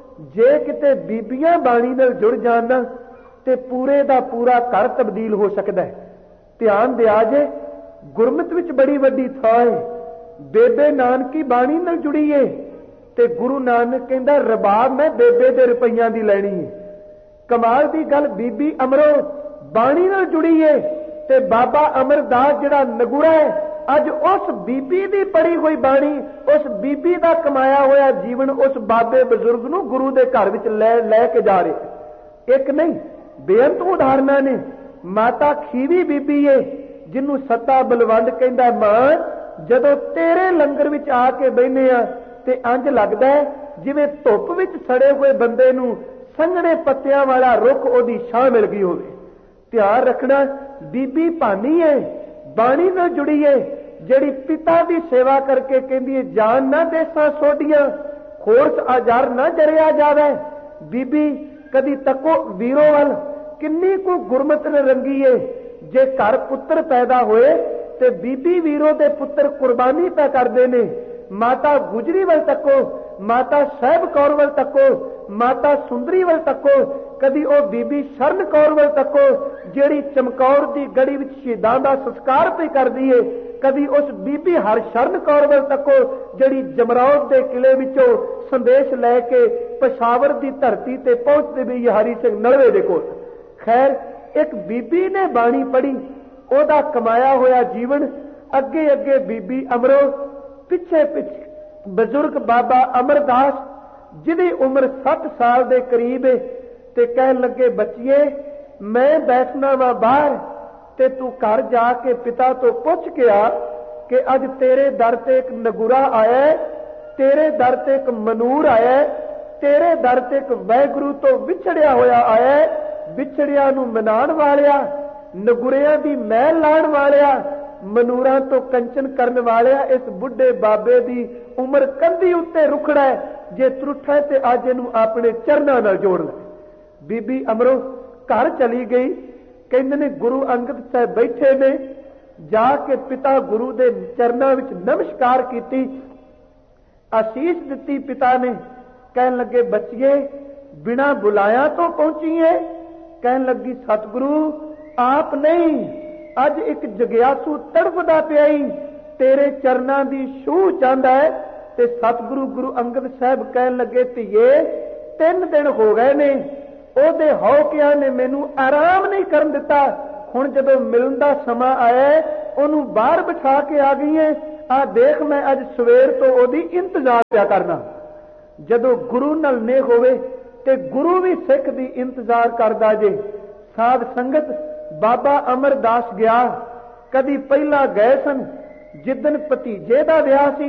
ਜੇ ਕਿਤੇ ਬੀਬੀਆਂ ਬਾਣੀ ਨਾਲ ਜੁੜ ਜਾਣ ਨਾ, ਤੇ ਪੂਰੇ ਦਾ ਪੂਰਾ ਘਰ ਤਬਦੀਲ ਹੋ ਸਕਦਾ ਹੈ। ਧਿਆਨ ਦਿਆ ਜੇ, ਗੁਰਮਤ ਵਿੱਚ ਬੜੀ ਵੱਡੀ ਥਾਂ ਹੈ। ਬੇਬੇ ਨਾਨਕੀ ਬਾਣੀ ਨਾਲ ਜੁੜੀ ਏ, ਤੇ ਗੁਰੂ ਨਾਨਕ ਕਹਿੰਦਾ ਰਬਾਬ ਮੈਂ ਬੇਬੇ ਦੇ ਰੁਪਈਆਂ ਦੀ ਲੈਣੀ ਹੈ। ਕਮਾਲ ਦੀ ਗੱਲ, ਬੀਬੀ ਅਮਰੋ ਬਾਣੀ ਨਾਲ ਜੁੜੀ ਏ, ਤੇ ਬਾਬਾ ਅਮਰਦਾਸ ਜਿਹੜਾ ਨਗੁਰਾ ਹੈ, ਅੱਜ ਉਸ ਬੀਬੀ ਦੀ ਪੜੀ ਹੋਈ ਬਾਣੀ, ਉਸ ਬੀਬੀ ਦਾ ਕਮਾਇਆ ਹੋਇਆ ਜੀਵਨ ਉਸ ਬਾਬੇ ਬਜ਼ੁਰਗ ਨੂੰ ਗੁਰੂ ਦੇ ਘਰ ਵਿੱਚ ਲੈ ਕੇ ਜਾ ਰਹੇ। ਇੱਕ ਨਹੀਂ, ਬੇਅੰਤ ਉਦਾਹਰਨਾਂ ਨੇ। ਮਾਤਾ ਖੀਵੀ ਬੀਬੀ ਏ, ਜਿਹਨੂੰ ਸੱਤਾ ਬਲਵੰਡ ਕਹਿੰਦਾ, ਮਾਂ ਜਦੋਂ ਤੇਰੇ ਲੰਗਰ ਵਿੱਚ ਆ ਕੇ ਬੈਠੇ ਆ, ਤੇ ਇੰਜ ਲੱਗਦਾ ਜਿਵੇਂ ਧੁੱਪ ਵਿੱਚ ਸੜੇ ਹੋਏ ਬੰਦੇ ਨੂੰ ਸੰਘਣੇ ਪੱਤਿਆਂ ਵਾਲਾ ਰੁੱਖ ਉਹਦੀ ਛਾਂ ਮਿਲ ਗਈ ਹੋਵੇ। ਧਿਆਨ ਰੱਖਣਾ, ਬੀਬੀ ਭਾਨੀ ਏ, ਬਾਣੀ ਨਾਲ ਜੁੜੀ ਏ, ਜਿਹੜੀ ਪਿਤਾ ਦੀ ਸੇਵਾ ਕਰਕੇ ਕਹਿੰਦੀ ਏ, ਜਾਨ ਨਾ ਦੇਸਾਂ ਸੋਡੀਆਂ, ਖੋਰਸ ਆਜਰ ਨਾ ਜਰਿਆ ਜਾਵੇ। ਬੀਬੀ ਕਦੀ ਤੱਕੋ ਵੀਰੋ ਵੱਲ, ਕਿੰਨੀ ਕੁ ਗੁਰਮਤਿ ਨੇ ਰੰਗੀ ਏ। ਜੇ ਘਰ ਪੁੱਤਰ ਪੈਦਾ ਹੋਏ ਤੇ ਬੀਬੀ ਵੀਰੋ ਦੇ ਪੁੱਤਰ ਕੁਰਬਾਨੀ ਪੈ ਕਰਦੇ ਨੇ। ਮਾਤਾ ਗੁਜਰੀ ਵੱਲ ਤੱਕੋ, ਮਾਤਾ ਸਾਹਿਬ ਕੌਰ ਵੱਲ ਤੱਕੋ, ਮਾਤਾ ਸੁੰਦਰੀ ਵੱਲ ਤੱਕੋ, ਕਦੀ ਉਹ ਬੀਬੀ ਸ਼ਰਨ ਕੌਰ ਵੱਲ ਤੱਕੋ, ਜਿਹੜੀ ਚਮਕੌਰ ਦੀ ਗੜੀ ਵਿੱਚ ਸ਼ਹੀਦਾਂ ਦਾ ਸੰਸਕਾਰ ਪਈ ਕਰਦੀ ਏ। ਕਦੀ ਉਸ ਬੀਬੀ ਹਰਸ਼ਰਨ ਕੌਰ ਵੱਲ ਤੱਕੋ, ਜਿਹੜੀ ਜਮਰੌਦ ਦੇ ਕਿਲੇ ਵਿੱਚੋਂ ਸੰਦੇਸ਼ ਲੈ ਕੇ ਪਸ਼ਾਵਰ ਦੀ ਧਰਤੀ ਤੇ ਪਹੁੰਚਦੇ ਵੀ ਹਰੀ ਸਿੰਘ ਨਲਵੇ ਦੇ ਕੋਲ। ਖੈਰ, ਇੱਕ ਬੀਬੀ ਨੇ ਬਾਣੀ ਪੜ੍ਹੀ, ਉਹਦਾ ਕਮਾਇਆ ਹੋਇਆ ਜੀਵਨ। ਅੱਗੇ ਅੱਗੇ ਬੀਬੀ ਅਮਰੋ, ਪਿੱਛੇ ਪਿੱਛੇ ਬਜ਼ੁਰਗ ਬਾਬਾ ਅਮਰਦਾਸ, ਜਿਹਦੀ ਉਮਰ 7 ਸਾਲ ਦੇ ਕਰੀਬ ਹੈ। ਤੇ ਕਹਿਣ ਲੱਗੇ, ਬੱਚੀਏ ਮੈਂ ਬੈਠਣਾ ਵਾ ਬਾਹਰ, ਤੇ ਤੂੰ ਘਰ ਜਾ ਕੇ ਪਿਤਾ ਤੋਂ ਪੁੱਛ ਕੇ ਆ ਕਿ ਅੱਜ ਤੇਰੇ ਦਰ ਤੇ ਇੱਕ ਨਗੁਰਾ ਆਇਆ, ਤੇਰੇ ਦਰ ਤੇ ਇੱਕ ਮਨੂਰ ਆਇਆ, ਤੇਰੇ ਦਰ ਤੇ ਇੱਕ ਵਾਹਿਗੁਰੂ ਤੋਂ ਵਿਛੜਿਆ ਹੋਇਆ ਆਇਆ। ਵਿਛੜਿਆਂ ਨੂੰ ਮਨਾਉਣ ਵਾਲਿਆ, ਨਗੁਰਿਆਂ ਦੀ ਮਹਿਲ ਲਾਣ ਵਾਲਿਆ, ਮਨੂਰਾਂ ਤੋਂ ਕੰਚਨ ਕਰਨ ਵਾਲਿਆ, ਇਸ ਬੁੱਢੇ ਬਾਬੇ ਦੀ ਉਮਰ ਕੰਧੀ ਉੱਤੇ ਰੁਖੜਾ ਹੈ। ਜੇ ਤਰੁੱਠਾ ਤੇ ਅੱਜ ਇਹਨੂੰ ਆਪਣੇ ਚਰਨਾਂ ਨਾਲ ਜੋੜ ਲੈ। ਬੀਬੀ ਅਮਰੋ ਘਰ ਚਲੀ ਗਈ। ਕਹਿੰਦੇ ਨੇ ਗੁਰੂ ਅੰਗਦ ਸਾਹਿਬ ਬੈਠੇ ਨੇ, ਜਾ ਕੇ ਪਿਤਾ ਗੁਰੂ ਦੇ ਚਰਨਾਂ ਵਿੱਚ ਨਮਸਕਾਰ ਕੀਤੀ, ਆਸ਼ੀਸ਼ ਦਿੱਤੀ ਪਿਤਾ ਨੇ। ਕਹਿਣ ਲੱਗੇ, ਬੱਚੀਏ ਬਿਨਾਂ ਬੁਲਾਇਆ ਤੋਂ ਪਹੁੰਚੀ ਏ? ਕਹਿਣ ਲੱਗੀ, ਸਤਿਗੁਰੂ ਆਪ ਨਹੀਂ, ਅੱਜ ਇੱਕ ਜਗਿਆਸੂ ਤੜਫਦਾ ਪਿਆ ਹੀ ਤੇਰੇ ਚਰਨਾਂ ਦੀ ਛੂਹ ਚਾਹੁੰਦਾ ਹੈ। ਤੇ ਸਤਿਗੁਰੂ ਗੁਰੂ ਅੰਗਦ ਸਾਹਿਬ ਕਹਿਣ ਲੱਗੇ, ਧੀਏ 3 ਦਿਨ ਹੋ ਗਏ ਨੇ, ਉਹਦੇ ਹੌਕਿਆਂ ਨੇ ਮੈਨੂੰ ਆਰਾਮ ਨਹੀਂ ਕਰਨ ਦਿੱਤਾ। ਹੁਣ ਜਦੋਂ ਮਿਲਣ ਦਾ ਸਮਾਂ ਆਇਆ ਉਹਨੂੰ ਬਾਹਰ ਬਿਠਾ ਕੇ ਆ ਗਈ ਹੈ। ਆ ਦੇਖ ਮੈਂ ਅੱਜ ਸਵੇਰ ਤੋਂ ਉਹਦੀ ਇੰਤਜ਼ਾਰ ਪਿਆ ਕਰਨਾ। ਜਦੋਂ ਗੁਰੂ ਨਾਲ ਨੇਹ ਹੋਵੇ ਤੇ ਗੁਰੂ ਵੀ ਸਿੱਖ ਦੀ ਇੰਤਜ਼ਾਰ ਕਰਦਾ ਜੇ। ਸਾਧ ਸੰਗਤ ਬਾਬਾ ਅਮਰਦਾਸ ਗਿਆ। ਕਦੀ ਪਹਿਲਾਂ ਗਏ ਸਨ ਜਿੱਦਣ ਭਤੀਜੇ ਦਾ ਵਿਆਹ ਸੀ,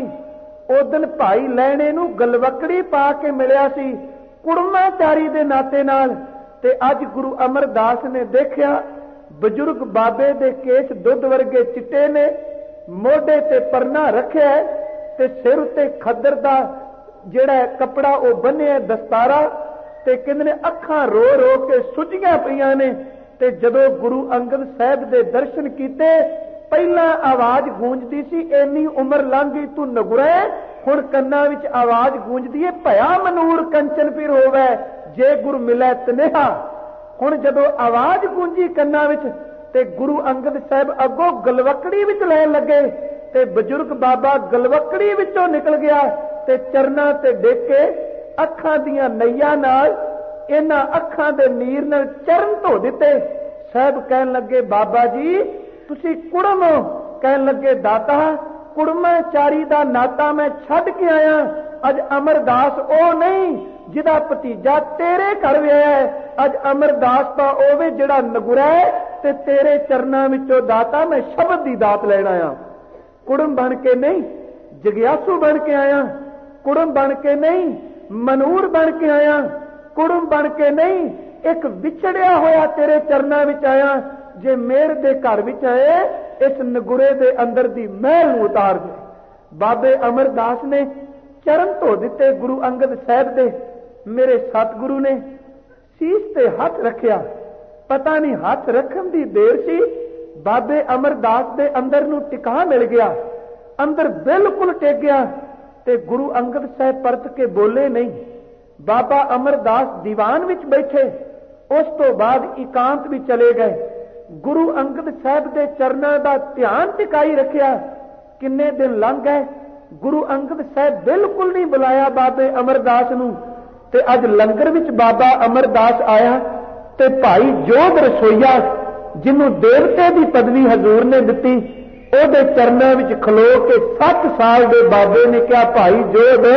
ਉਦਣ ਭਾਈ ਲੈਣੇ ਨੂੰ ਗਲਵਕੜੀ ਪਾ ਕੇ ਮਿਲਿਆ ਸੀ ਕੁੜਮਾਚਾਰੀ ਦੇ ਨਾਤੇ ਨਾਲ। ਤੇ ਅੱਜ ਗੁਰੂ ਅਮਰਦਾਸ ਨੇ ਦੇਖਿਆ ਬਜ਼ੁਰਗ ਬਾਬੇ ਦੇ ਕੇਸ ਦੁੱਧ ਵਰਗੇ ਚਿੱਟੇ ਨੇ, ਮੋਢੇ ਤੇ ਪਰਨਾ ਰੱਖਿਆ ਤੇ ਸਿਰ ਉੱਤੇ ਖੱਦਰ ਦਾ ਜਿਹੜਾ ਕੱਪੜਾ ਉਹ ਬੰਨਿਆ ਦਸਤਾਰਾ, ਤੇ ਕਹਿੰਦੇ ਨੇ ਅੱਖਾਂ ਰੋ ਰੋ ਕੇ ਸੁੱਜੀਆਂ ਪਈਆਂ ਨੇ। ਤੇ ਜਦੋਂ ਗੁਰੂ ਅੰਗਦ ਸਾਹਿਬ ਦੇ ਦਰਸ਼ਨ ਕੀਤੇ, ਪਹਿਲਾਂ ਆਵਾਜ਼ ਗੂੰਜਦੀ ਸੀ ਇੰਨੀ ਉਮਰ ਲੰਘ ਗਈ ਤੂੰ ਨਗੁਰੇ, ਹੁਣ ਕੰਨਾਂ ਵਿੱਚ ਆਵਾਜ਼ ਗੂੰਜਦੀ ਹੈ ਭਇਆ ਮਨੂਰ ਕੰਚਨ ਪੀਰ ਹੋਵੇ ਜੇ ਗੁਰ ਮਿਲੇ ਤਨੇਹਾ। ਹੁਣ ਜਦੋਂ ਆਵਾਜ਼ ਗੂੰਜੀ ਕੰਨਾਂ ਵਿੱਚ ਤੇ ਗੁਰੂ ਅੰਗਦ ਸਾਹਿਬ ਅੱਗੋਂ ਗਲਵਕੜੀ ਵਿੱਚ ਲੈਣ ਲੱਗੇ ਤੇ ਬਜ਼ੁਰਗ ਬਾਬਾ ਗਲਵਕੜੀ ਵਿੱਚੋਂ ਨਿਕਲ ਗਿਆ ਤੇ ਚਰਨਾਂ ਤੇ ਡਿੱਗ ਕੇ ਅੱਖਾਂ ਦੀਆਂ ਨਈਆਂ ਨਾਲ, ਇਹਨਾਂ ਅੱਖਾਂ ਦੇ ਨੀਰ ਨਾਲ ਚਰਨ ਧੋ ਦਿੱਤੇ। ਸਾਹਿਬ ਕਹਿਣ ਲੱਗੇ ਬਾਬਾ ਜੀ ਤੁਸੀਂ ਕੁੜਮ ਹੋ। ਕਹਿਣ ਲੱਗੇ ਦਾਤਾ ਕੁੜਮਾਚਾਰੀ ਦਾ ਨਾਤਾ ਮੈਂ ਛੱਡ ਕੇ ਆਇਆ। ਅੱਜ ਅਮਰਦਾਸ ਉਹ ਨਹੀਂ ਜਿਹਦਾ ਭਤੀਜਾ ਤੇਰੇ ਘਰ ਵਿਆਹਿਆ ਹੈ। ਅੱਜ ਅਮਰਦਾਸ ਤਾਂ ਉਹ ਵੇ ਜਿਹੜਾ ਨਗੁਰਾ ਤੇ ਤੇਰੇ ਚਰਨਾਂ ਵਿੱਚੋਂ ਦਾਤਾ ਮੈਂ ਸ਼ਬਦ ਦੀ ਦਾਤ ਲੈਣ ਆਇਆ। ਕੁੜਮ ਬਣ ਕੇ ਨਹੀਂ, ਜਗਿਆਸੂ ਬਣ ਕੇ ਆਇਆ। ਕੁੜਮ ਬਣ ਕੇ ਨਹੀਂ, ਮਨੂਰ ਬਣ ਕੇ ਆਇਆ। ਕੁੜਮ ਬਣ ਕੇ ਨਹੀਂ, ਇੱਕ ਵਿਛੜਿਆ ਹੋਇਆ ਤੇਰੇ ਚਰਨਾਂ ਵਿੱਚ ਆਇਆ। ਜੇ ਮੇਰ ਦੇ ਘਰ ਵਿੱਚ ਆਏ ਇਸ ਨਗੁਰੇ ਦੇ ਅੰਦਰ ਦੀ ਮਹਿਲ ਨੂੰ ਉਤਾਰ ਦੇ। ਬਾਬੇ ਅਮਰਦਾਸ ਨੇ ਚਰਨ ਧੋ ਦਿੱਤੇ ਗੁਰੂ ਅੰਗਦ ਸਾਹਿਬ ਦੇ। ਮੇਰੇ ਸਤਿਗੁਰੂ ਨੇ ਸੀਸ ਤੇ ਹੱਥ ਰੱਖਿਆ। ਪਤਾ ਨਹੀਂ ਹੱਥ ਰੱਖਣ ਦੀ ਦੇਰ ਸੀ, ਬਾਬੇ ਅਮਰਦਾਸ ਦੇ ਅੰਦਰ ਨੂੰ ਟਿਕਾ ਮਿਲ ਗਿਆ, ਅੰਦਰ ਬਿਲਕੁਲ ਟਿਕ ਗਿਆ ਤੇ ਗੁਰੂ ਅੰਗਦ ਸਾਹਿਬ ਪਰਤ ਕੇ ਬੋਲੇ ਨਹੀਂ। ਬਾਬਾ ਅਮਰਦਾਸ ਦੀਵਾਨ ਵਿੱਚ ਬੈਠੇ। ਉਸ ਤੋਂ ਬਾਅਦ ਇਕਾਂਤ ਵਿੱਚ ਚਲੇ ਗਏ। ਗੁਰੂ ਅੰਗਦ ਸਾਹਿਬ ਦੇ ਚਰਨਾਂ ਦਾ ਧਿਆਨ ਟਿਕਾਈ ਰੱਖਿਆ। ਕਿੰਨੇ ਦਿਨ ਲੰਘ ਗਏ, ਗੁਰੂ ਅੰਗਦ ਸਾਹਿਬ ਬਿਲਕੁਲ ਨਹੀਂ ਬੁਲਾਇਆ ਬਾਬੇ ਅਮਰਦਾਸ ਨੂੰ। ਤੇ ਅੱਜ ਲੰਗਰ ਵਿੱਚ ਬਾਬਾ ਅਮਰਦਾਸ ਆਇਆ ਤੇ ਭਾਈ ਜੋਧ ਰਸੋਈਆ ਜਿਹਨੂੰ ਦੇਵਤੇ ਦੀ ਪਦਵੀ ਹਜ਼ੂਰ ਨੇ ਦਿੱਤੀ, ਉਹਦੇ ਚਰਨਾਂ ਵਿੱਚ ਖਲੋ ਕੇ 7 ਸਾਲ ਦੇ ਬਾਬੇ ਨੇ ਕਿਹਾ ਭਾਈ ਜੋਧ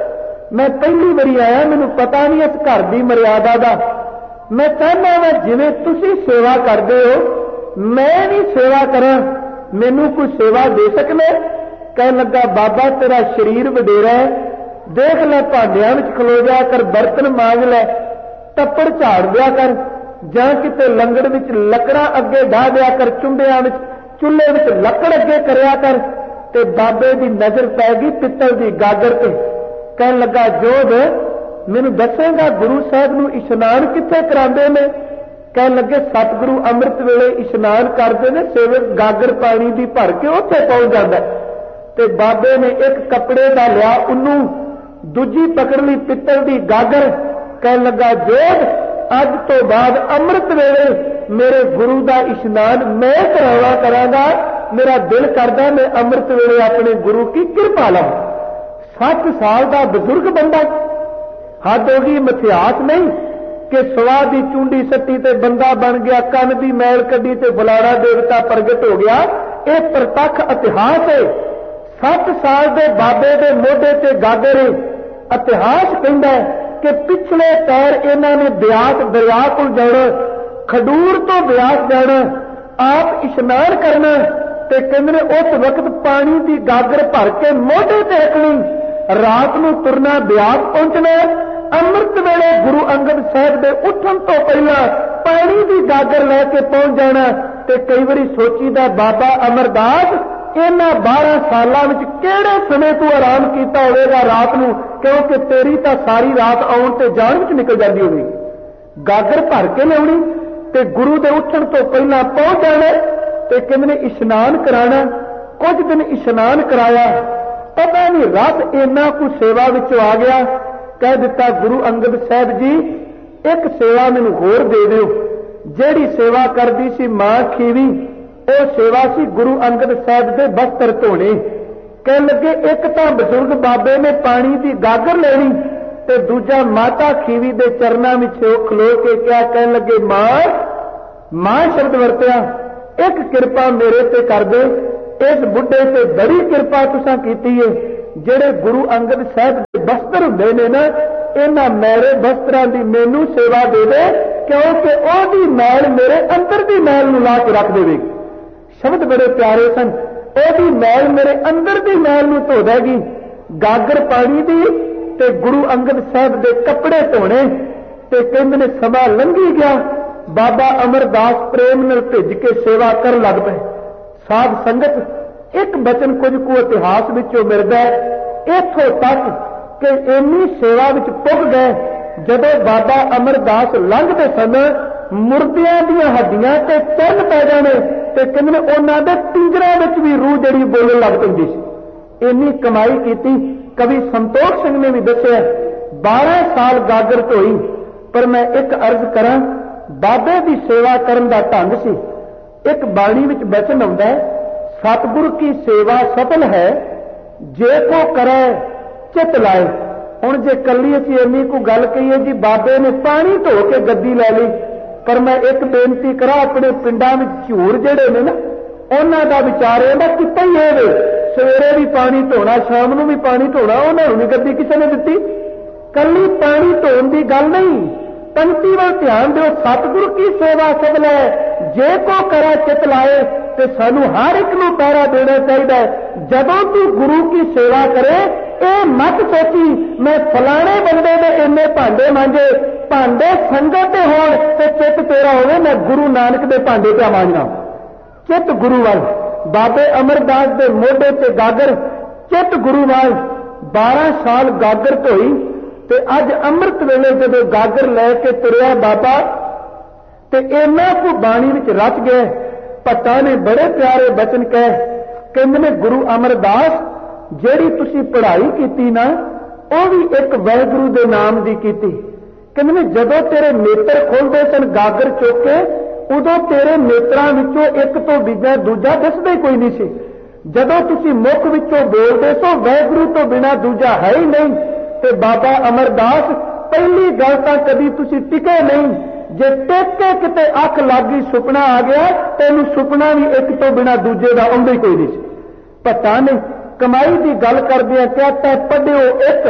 ਮੈਂ ਪਹਿਲੀ ਵਾਰੀ ਆਇਆ, ਮੈਨੂੰ ਪਤਾ ਨਹੀਂ ਇਸ ਘਰ ਦੀ ਮਰਿਆਦਾ ਦਾ। ਮੈਂ ਚਾਹੁੰਦਾ ਮੈਂ ਜਿਵੇਂ ਤੁਸੀਂ ਸੇਵਾ ਕਰਦੇ ਹੋ ਮੈਂ ਵੀ ਸੇਵਾ ਕਰਾਂ, ਮੈਨੂੰ ਕੋਈ ਸੇਵਾ ਦੇ ਸਕਨੇ? ਕਹਿਣ ਲੱਗਾ ਬਾਬਾ ਤੇਰਾ ਸਰੀਰ ਵਡੇਰਾ ਹੈ, ਦੇਖ ਲੈ ਭਾਂਡਿਆਂ ਵਿੱਚ ਖਲੋ ਜਾ ਕਰ, ਬਰਤਨ ਮਾਂਜ ਲੈ, ਟੱਪੜ ਝਾੜ ਦਿਆ ਕਰ, ਜਾਂ ਕਿਤੇ ਲੰਗੜ ਵਿੱਚ ਲੱਕੜਾਂ ਅੱਗੇ ਢਾ ਦਿਆ ਕਰ, ਚੁੰਬਿਆਂ ਵਿੱਚ ਚੁੱਲ੍ਹੇ ਵਿੱਚ ਲੱਕੜ ਅੱਗੇ ਕਰਿਆ ਕਰ। ਤੇ ਬਾਬੇ ਦੀ ਨਜ਼ਰ ਪੈ ਗਈ ਪਿੱਤਲ ਦੀ ਗਾਗਰ ਤੇ। ਕਹਿਣ ਲੱਗਾ ਜੋਧ ਮੈਨੂੰ ਦੱਸੇਗਾ ਗੁਰੂ ਸਾਹਿਬ ਨੂੰ ਇਸ਼ਨਾਨ ਕਿੱਥੇ ਕਰਾਉਂਦੇ ਨੇ? ਕਹਿਣ ਲੱਗੇ ਸਤਿਗੁਰੂ ਅੰਮ੍ਰਿਤ ਵੇਲੇ ਇਸ਼ਨਾਨ ਕਰਦੇ ਨੇ, ਸੇਵਕ ਗਾਗਰ ਪਾਣੀ ਦੀ ਭਰ ਕੇ ਉੱਥੇ ਪਹੁੰਚ ਜਾਂਦਾ। ਤੇ ਬਾਬੇ ਨੇ ਇੱਕ ਕੱਪੜੇ ਦਾ ਲਿਆ ਉਹਨੂੰ, ਦੂਜੀ ਪਕੜ ਲਈ ਪਿੱਤਲ ਦੀ ਗਾਗਰ। ਕਹਿਣ ਲੱਗਾ ਜੋਧ ਅੱਜ ਤੋਂ ਬਾਅਦ ਅੰਮ੍ਰਿਤ ਵੇਲੇ ਮੇਰੇ ਗੁਰੂ ਦਾ ਇਸ਼ਨਾਨ ਮੈਂ ਕਰਾਵਾ ਕਰਾਂਗਾ। ਮੇਰਾ ਦਿਲ ਕਰਦਾ ਮੈਂ ਅੰਮ੍ਰਿਤ ਵੇਲੇ ਆਪਣੇ ਗੁਰੂ ਕੀ ਕਿਰਪਾ ਲਵਾਂ। 7 ਸਾਲ ਦਾ ਬਜ਼ੁਰਗ ਬੰਦਾ, ਹੱਦ ਹੋ ਗਈ, ਮਿਥਿਆਸ ਨਹੀਂ ਕਿ ਸਵਾ ਦੀ ਚੁੰਡੀ ਸੱਟੀ ਤੇ ਬੰਦਾ ਬਣ ਗਿਆ, ਕੰਨ ਦੀ ਮੈਲ ਕੱਢੀ ਤੇ ਫਲਾਣਾ ਦੇਵਤਾ ਪ੍ਰਗਟ ਹੋ ਗਿਆ। ਇਹ ਪ੍ਰਤੱਖ ਇਤਿਹਾਸ ਹੈ। 7 ਸਾਲ ਦੇ ਬਾਬੇ ਦੇ ਮੋਢੇ ਤੇ ਗਾਗਰ। ਇਤਿਹਾਸ ਕਹਿੰਦਾ ਕਿ ਪਿਛਲੇ ਪੈਰ ਇਹਨਾਂ ਨੇ ਬਿਆਸ ਦਰਿਆ ਕੋਲ ਜਾਣਾ, ਖਡੂਰ ਤੋਂ ਬਿਆਸ ਜਾਣਾ, ਆਪ ਇਸ਼ਨਾਨ ਕਰਨਾ। ਤੇ ਕਹਿੰਦੇ ਨੇ ਉਸ ਵਕਤ ਪਾਣੀ ਦੀ ਗਾਗਰ ਭਰ ਕੇ ਮੋਢੇ ਤੇ ਰੱਖਣੀ, ਰਾਤ ਨੂੰ ਤੁਰਨਾ, ਬਿਆਸ ਪਹੁੰਚਣਾ। ਅੰਮ੍ਰਿਤ ਵੇਲੇ ਗੁਰੂ ਅੰਗਦ ਸਾਹਿਬ ਦੇ ਉੱਠਣ ਤੋਂ ਪਹਿਲਾਂ ਪਾਣੀ ਦੀ ਗਾਗਰ ਲੈ ਕੇ ਪਹੁੰਚ ਜਾਣਾ। ਤੇ ਕਈ ਵਾਰੀ ਸੋਚੀਦਾ ਬਾਬਾ ਅਮਰਦਾਸ ਇਹਨਾਂ 12 ਸਾਲਾਂ ਵਿੱਚ ਕਿਹੜੇ ਸਮੇਂ ਤੂੰ ਆਰਾਮ ਕੀਤਾ ਹੋਵੇਗਾ ਰਾਤ ਨੂੰ, ਕਿਉਂਕਿ ਤੇਰੀ ਤਾਂ ਸਾਰੀ ਰਾਤ ਆਉਣ ਤੇ ਜਾਣ ਵਿੱਚ ਨਿਕਲ ਜਾਂਦੀ ਹੋਵੇਗੀ। ਗਾਗਰ ਭਰ ਕੇ ਲਿਆਉਣੀ ਤੇ ਗੁਰੂ ਦੇ ਉੱਠਣ ਤੋਂ ਪਹਿਲਾਂ ਪਹੁੰਚ ਜਾਣਾ। ਤੇ ਕਹਿੰਦੇ ਨੇ ਇਸ਼ਨਾਨ ਕਰਾਣਾ। ਕੁਝ ਦਿਨ ਇਸ਼ਨਾਨ ਕਰਾਇਆ, ਪਤਾ ਨਹੀਂ ਰੱਬ ਇੰਨਾ ਕੁ ਸੇਵਾ ਵਿੱਚੋਂ ਆ ਗਿਆ, ਕਹਿ ਦਿੱਤਾ ਗੁਰੂ ਅੰਗਦ ਸਾਹਿਬ ਜੀ ਇੱਕ ਸੇਵਾ ਮੈਨੂੰ ਹੋਰ ਦੇ ਦਿਓ। ਜਿਹੜੀ ਸੇਵਾ ਕਰਦੀ ਸੀ ਮਾਂ ਖੀਵੀ, ਉਹ ਸੇਵਾ ਸੀ ਗੁਰੂ ਅੰਗਦ ਸਾਹਿਬ ਦੇ ਬਸਤਰ ਧੋਣੇ। ਕਹਿਣ ਲੱਗੇ ਇੱਕ ਤਾਂ ਬਜ਼ੁਰਗ ਬਾਬੇ ਨੇ ਪਾਣੀ ਦੀ ਗਾਗਰ ਲੈਣੀ ਤੇ ਦੂਜਾ ਮਾਤਾ ਖੀਵੀ ਦੇ ਚਰਨਾਂ ਵਿੱਚ ਉਹ ਖਲੋ ਕੇ ਕਿਹਾ। ਕਹਿਣ ਲੱਗੇ ਮਾਂ ਸ਼ਬਦ ਵਰਤਿਆ, एक कृपा मेरे ते कर दे, इस बुढ़े से बड़ी कृपा तुसां कीती है। जेड़े गुरु अंगद साहब के वस्त्र हुंदे ने ना, इन्हां मैले वस्त्रां दी मैनू सेवा दे दे, क्योंकि ओहदी मैल मेरे अंदर दी मैल नूं ला के रख देवेगी। शब्द बड़े प्यारे सन। ओहदी मैल मेरे अंदर दी मैल नूं धो देगी। गागर पानी दी ते गुरु अंगद साहब दे कपड़े धोने ते कहंदे ने समा लंघी गया। बाबा अमरदास प्रेम नाल भिज के सेवा कर लग पे। साध संगत एक बचन कुछ को इतिहास विचों मिलदा है इथों तक कि इन्नी सेवा विच पुग गए। जदों बाबा अमरदास लंघदे सन मुर्दियां दीयां हड्डियां ते चरण पै जाने ते कहंदे उन्हां दे पिंजरां विच भी रूह जिहड़ी बोलण लग पैंदी सी। इन्नी कमाई कीती। कवि संतोख सिंह ने भी दस्सिया 12 साल गागर ढोई। पर मैं एक अर्ज करां, बाबे की सेवा करन दा ढंग सी। एक बाणी विच वचन आउंदा है, सतगुर की सेवा सफल है जे को करे चित लाए। हुण जे कल्ली असीं इन्नी को गल कहीए जी बाबे ने पानी धो के गद्दी लै ली, पर मैं एक बेनती करा अपने पिंडां विच झूर जिहड़े ने ना उन्हां दा विचार इहदा किता ही है वे सवेरे भी पानी धोना शाम नूं भी पानी धोना, उन्हां नूं नहीं गद्दी किसी ने दित्ती। कल्ली पानी धोण दी गल नहीं, पंक्ति वाल ध्यान दो। सतगुरु की सेवा सफल है जे को करे चित लाए। ते सानू हर एक नूं पैरा देना चाहिए। जदों तू गुरु की सेवा करे ये मत सोची मैं फलाने बंदे दे इन्ने भांडे मांजे, भांडे संगत दे होण ते चित तेरा होवे मैं गुरु नानक दे भांडे ते मांजना। चित गुरु वाल। बाबे अमरदास दे मोढे ते गागर, चित गुरु वाल। 12 साल गागर धोई ते अज अमृत वेले जदों गागर लैके तुरिया बाबा ते इन्ना को बाणी विच रच गए। भट्टा ने बड़े प्यारे बचन कहे, कहंदे ने गुरु अमरदास जिहड़ी तुसीं पढ़ाई कीती ना वो भी एक वाहिगुरू दे नाम दी कीती। कहंदे ने जदों तेरे नेत्र खोलदे सन गागर चुक के उदों तेरे नेत्रां विचों एक तो बिना दूजा दिसदा ही कोई नहीं सी। जदों तुसीं मुख विचों बोलदे सो वाहिगुरू तो बिना दूजा है ही नहीं। ते बाबा अमरदास पहली गल तां कदी तुसीं टिके नहीं, जे टिक के किते अख लग गई सुपना आ गया तैनूं सुपना भी एक तो बिना दूजे का आउंदा ही कोई नहीं सी। भट्टा ने कमाई की गल करदिआं कहा तै पढ़िओ एक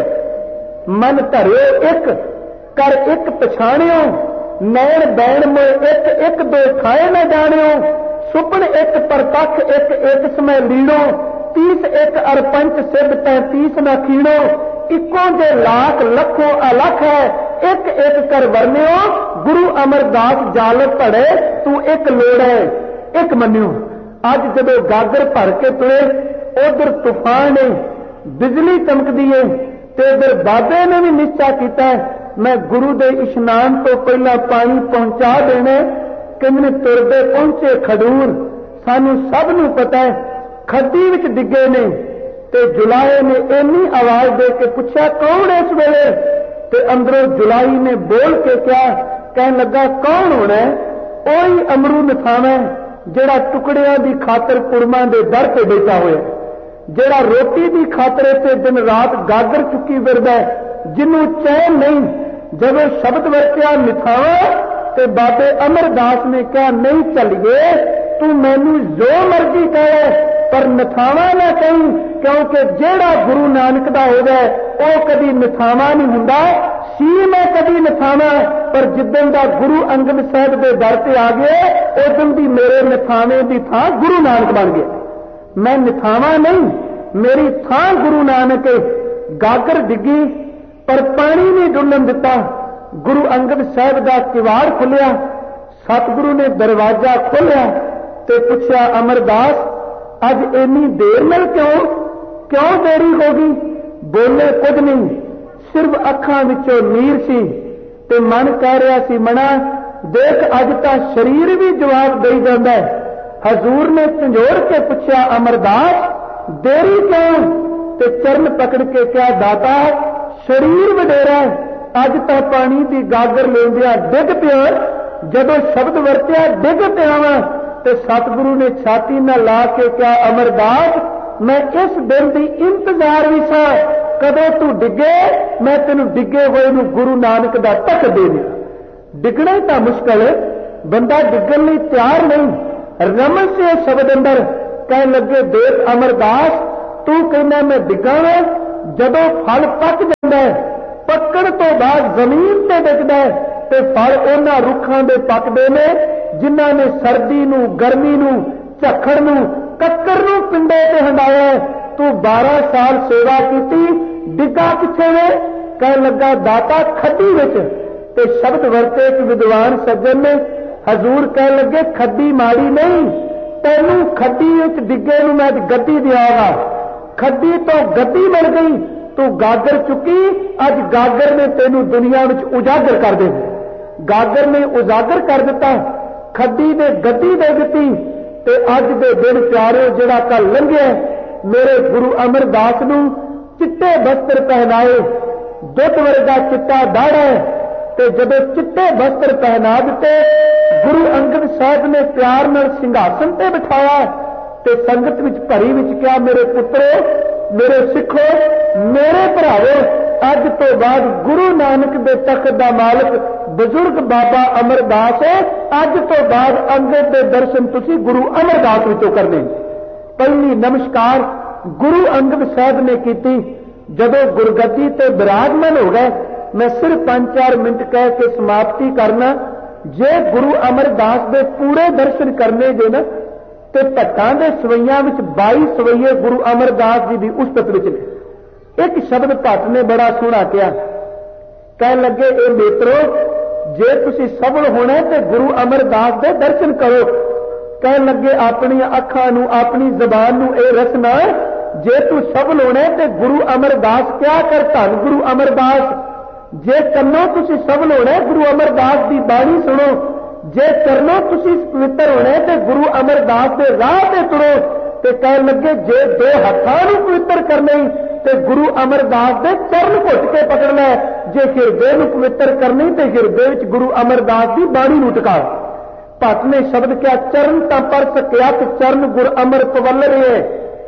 मन धरिओ एक कर एक पछाणिओ नैण बैण मोए एक एक दो खाए न जाणिओ सुपन एक परतख एक एक समय लीणो 30 एक अरपंच सिद्ध 35 न खीणो इको जे लाख लखों अलख है एक एक कर वर्ण्यो गुरु अमरदास जाल पड़े तू एक लोड़ है एक मन्यो। अज जब गागर भर के तुरे उधर तूफान है बिजली चमकदी है ते उधर बाबे ने भी निश्चय किया मैं गुरु दे इशनान तो पहला पानी पहुंचा देने। किन्ने तुरदे पहुंचे खडूर सानू सब नू पता है खड्डी विच डिगे ने ते जुलाए ने इन्नी आवाज दे के पूछा कौन इस वेले ते अंदरों जुलाई ने बोल के क्या कहन लगा कौन होना है ओही अमरू नथावा जेड़ा टुकड़ियां दी खातर कुड़मा दे दर ते बैठा होया जेड़ा रोटी दी खातर से दिन रात गागर चुकी फिरदा जिन्नू चैन नहीं। जब शब्द वरत्या निथावा ते बाबे अमरदास ने कहा नहीं चलिए तू मैनू जो मर्जी कहे पर नथावा ना कहीं क्योंकि जेड़ा गुरु नानक दा हो जाए वह कभी नथावा नहीं हुंदा सी मैं कभी नथावा पर जिदन दा गुरु अंगद साहब दे दर ते आ गए उदन दी मेरे नथावे दी थां गुरु नानक बन गए। मैं नथावा नहीं मेरी थां गुरु नानक है। गागर डिगी पर पानी नहीं डुलन दिता। गुरु अंगद साहब दा किवाड़ खुलिया सतगुरु ने दरवाजा खोलिया ते पूछा अमरदास अज इन्नी देर मिल क्यों देरी हो गई। बोले कुछ नहीं सिर्फ अखां विचों नीर सी ते मन कह रहा सी मना देख अज तां शरीर भी जवाब दई जांदा है। हजूर ने झंझोड़ के पूछा अमरदास देरी क्यों ते चरण पकड़ के क्या दाता शरीर वडेरा अज तां पानी की गागर लेंदिया डिग पिया जदों शब्द वरत्या डिग पिया वा ते सतगुरु ने छाती न ला के क्या अमरदास मैं इस दिन की इंतजार भी सा कदों तू डिगे मैं तेन डिगे हुए नू गुरु नानक दा तक दे दिया। डिगना ही तो मुश्किल है बंदा डिगन लई तैयार नहीं रमन से शब्द अंदर कह लगे देख अमरदास तू कहना मैं डिगा वा जदों फल पक जाता है पकड़ तो बाद जमीन ते डिगदा है ते फल उन्हां रुखां दे पकदे ने जिन्हां ने सर्दी नूं गर्मी नूं झक्खड़ नूं कक्कर नूं पिंडे ते हंडाया। तू 12 साल सेवा की डिगा किथे वे कह लगा दाता खड्डी विच ते शब्द वरते एक विद्वान सज्जन ने हजूर कह लगे खड्डी माड़ी नहीं तैनू खड्डी विच डिगे नूं मैं गद्दी दियागा खड्डी तो गद्दी बन गई तू गागर चुकी अज गागर ने तेनू दुनिया विच उजागर कर दे गागर ने उजागर कर दिता खड्डी ने गद्दी दे दी ते अज दे दिन प्यारे जिहड़ा कल लंघिया मेरे गुरु अमरदास नूं चिट्टे वस्त्र पहनाए दुध वर्गा चिट्टा दाड़ा ते जदों चिट्टे वस्त्र पहना दिते गुरु अंगद साहब ने प्यार नाल सिंघासन ते बिठाया ते संगत विच भरी विच कहा मेरे पुत्रो मेरे सिखो मेरे भरावो अज तो बाद गुरु नानक दे तख्त दा मालिक बुजुर्ग बाबा अमरदास है अज तो बाद अंगद दे दर्शन तुसी गुरु अमरदास विचों करने। पहली नमस्कार गुरु अंगद साहब ने की जदों गुरगद्दी ते विराजमान हो गए मैं सिर्फ 5-4 मिनट कह के समाप्ति करना जे गुरु अमरदास दे पूरे दर्शन करने जे ना ते भट्टां दे सवैयां विच 22 सवैये गुरु अमरदास जी की उस्तत विच ने। एक शब्द भट्ट ने बड़ा सोहना कहा कह लगे ए मित्रो जे तुसी सफल होना ते गुरु अमरदास दे दर्शन करो। कह लगे अपनी अखां नूं अपनी जबान नूं ए रसना जे तू सफल होना ते गुरु अमरदास क्या कर धन गुरु अमरदास जे कन्नों तुसी सफल होना गुरु अमरदास की बाणी सुनो जे चरणों तुसी पवित्र होना ते गुरु अमरदास के राह ते तुरो ते कह लगे जे दो हत्थां नूं पवित्र करने ते गुरु अमरदास के चरण घुट के पकड़ना जे हिरदे नूं पवित्र करनी ते हिरदे विच गुरु अमरदास की बाणी नूं टिका। भट्ट ने शब्द क्या चरण तां पर सकियात चरण गुर अमर पवल रहे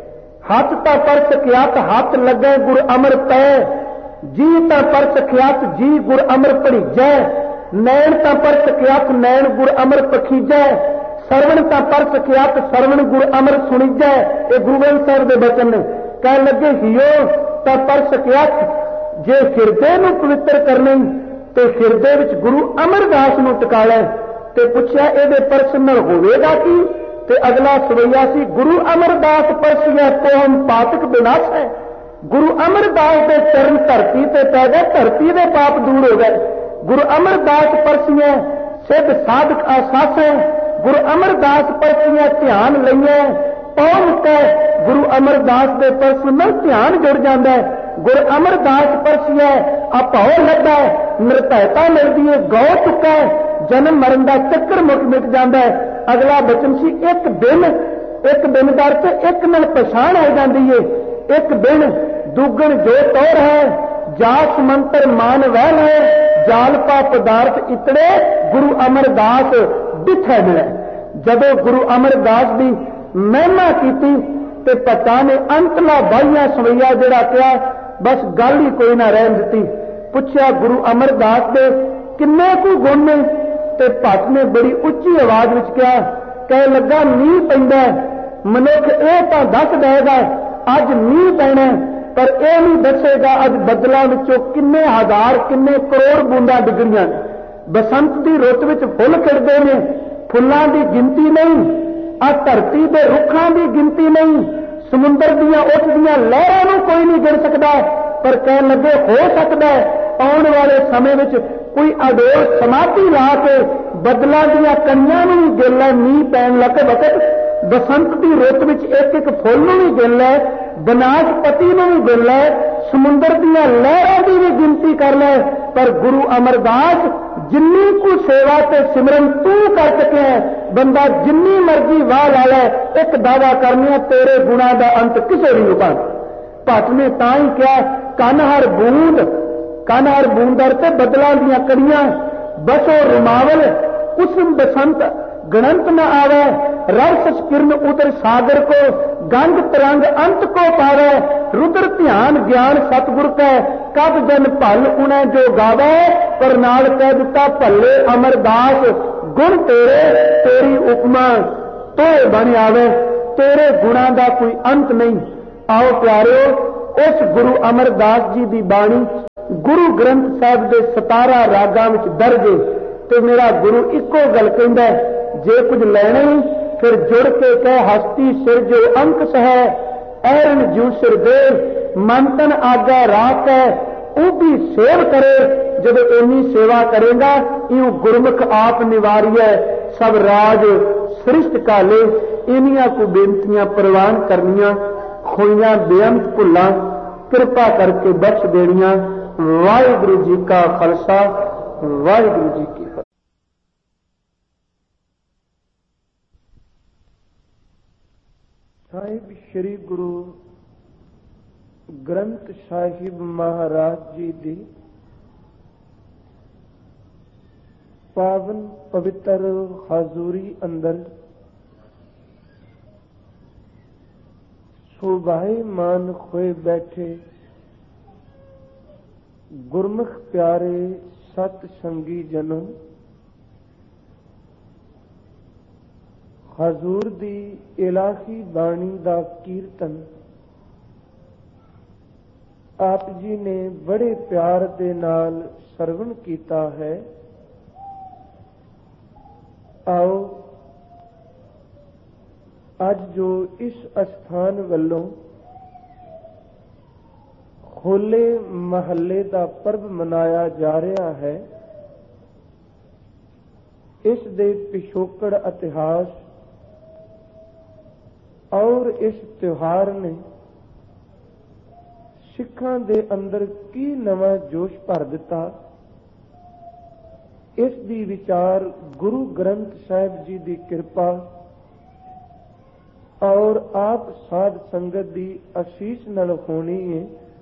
हथ तां पर सकियात हथ लगे गुर अमर पै जी तां पर सखियात जी गुर अमर भड़ीजै नैन तां पर सखियात नैन गुर अमर पखीजै सरवण तां पर सखियात सरवण गुर अमर सुणीजै। ये गुरु ग्रंथ साहिब दे वचन ने कह लगे हियो तां पर सखियात जे हिरदे नूं पवित्र करनी ते हिरदे विच गुरु अमरदास नूं टिकालै ते पुछया इहदे परस नाल होवेगा की ते अगला सवैया सी गुरु अमरदास परसिया कोहम पातक विनाश है। गुरु अमरदास के चरण धरती ते पै गए धरती के पाप दूर हो गए। गुरु अमरदास परसिया सिद्ध साधक आसास है गुरु अमरदास परसिया ध्यान लईए पौन के गुरु अमरदास के परस में ध्यान जुड़ जाता है। गुरु अमरदास परसिया अभाव लगता है निर्भयता मिलती है गौ चुका है जन्म मरण का चक्कर मिट जाता है। अगला बचन सी एक दिन दर से एक नाल पछाण हो जाती है एक दिन दुगण जो तौर है जास मंत्र मान वह है जालपा पदार्थ इतने गुरु अमरदास बिछे मिले। जदों गुरु अमरदास की महिमा की ते भट्टां ने अंतला बाहिया सवैया जिहड़ा कहा बस गल ही कोई ना रहन दी। पुछया गुरु अमरदास दे किन्ने कु गुण ने ते भट्ट ने बड़ी उच्ची आवाज विच कहा कह लगा मींह पैंदा मनुख ये तां दस देगा अज मींह पैना पर यह नहीं दसेगा अज बदलों विचों किन्ने हजार किन्ने करोड़ बूंदा डिगणियां ने। बसंत की रुत विच फुल खिड़दे ने फुल्लां की गिनती नहीं आ धरती के रुखां की गिनती नहीं समुंदर दियां उठदियां लहरां नूं कोई नहीं गिन सकता पर कह लगे हो सकता है आने वाले समय विच कोई अडोल समाधि ला के बदलों दियां कणियां नूं भी गिन लै मींह पैण लग वक्त बसंत की रुत विच एक एक फुल नूं भी गिन लै बनासपति नूं भी गिन लै समुंदर दियां लहरां की भी गिनती कर लै पर गुरु अमरदास जिन्नी को सेवा ते सिमरन तू कर सके बंदा जिन्नी मर्जी वाह ला लै एक दावा करने तेरे गुणा का अंत किसे भी नहीं पाना। भट्ट ने तां ही कहा कन हर बूंद ते बदलों दियां कड़ियां बसो रुमावल उस बसंत गणंत न आवे रस किरण उतर सागर को गंग तरंग अंत को पावे रुद्र ध्यान ज्ञान सतगुर कै कब जन भल उन्हें जो गावे पर नाल कह दिता भले अमरदास गुण तेरे तेरी उपमा तोए बन आवे, तेरे गुणा का कोई अंत नहीं। आओ प्यारे, इस गुरु अमरदास जी की बाणी गुरु ग्रंथ साहिब के 17 रागां विच दर्ज है। ते मेरा गुरु इको गल कहंदा है, जे कुछ लैणे फिर जुड़ के कह हस्ती सिर जो अंक सह, ऐरन जू सिर दे मंतन आगा राख है, वो भी सेव करे। जब इन्नी सेवा करेगा यूं गुरमुख आप निवारिय सब राज सृष्ट काले। इनिया को बेनतियां प्रवान करनिया, खोइयां बेअंत भुल्लां कृपा करके बख्श देनिया। वाहिगुरु जी का खालसा, वाहिगुरु जी की फतेह। साहिब श्री गुरु ग्रंथ साहिब महाराज जी दी पावन पवित्र हाजूरी अंदर शोभायमान होए बैठे गुरमुख प्यारे सत संगी जनों, हजूर दी इलाही बाणी दा कीर्तन आप जी ने बड़े प्यार दे नाल सरवण कीता है। आओ अज जो इस अस्थान वल्लों होले महल्ले का पर्व मनाया जा रहा है, इस दे पिछोकड़ इतिहास और इस त्योहार ने सिखां दे अंदर की नवा जोश भर दिता, इस दी विचार गुरु ग्रंथ साहिब जी की कृपा और आप साध संगत की आशीष नाल होनी है।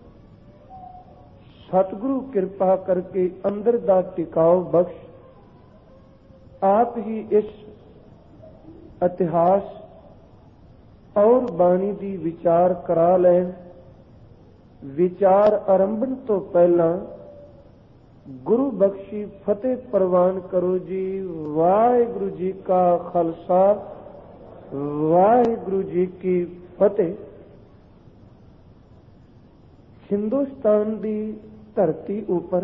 सतगुरु कृपा करके अंदर दा टिकाव बख्श आप ही इस इतिहास और बाणी दी विचार करा लैन। विचार आरंभन तो पहला गुरु बख्शी फतेह प्रवान करो जी। वाहिगुरु जी का खालसा, वाहिगुरु जी की फतेह। हिंदुस्तान दी धरती ऊपर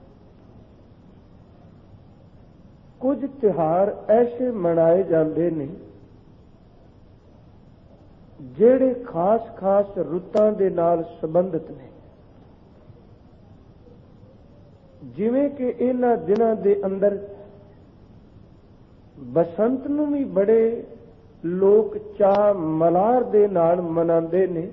कुछ त्योहार ऐसे मनाए जाते ने जेड़े खास खास रुतां दे नाल संबंधित ने। जिवें कि इन्हां दिनां दे अंदर बसंत नूं भी बड़े लोग चाह मलार दे नाल मनांदे ने,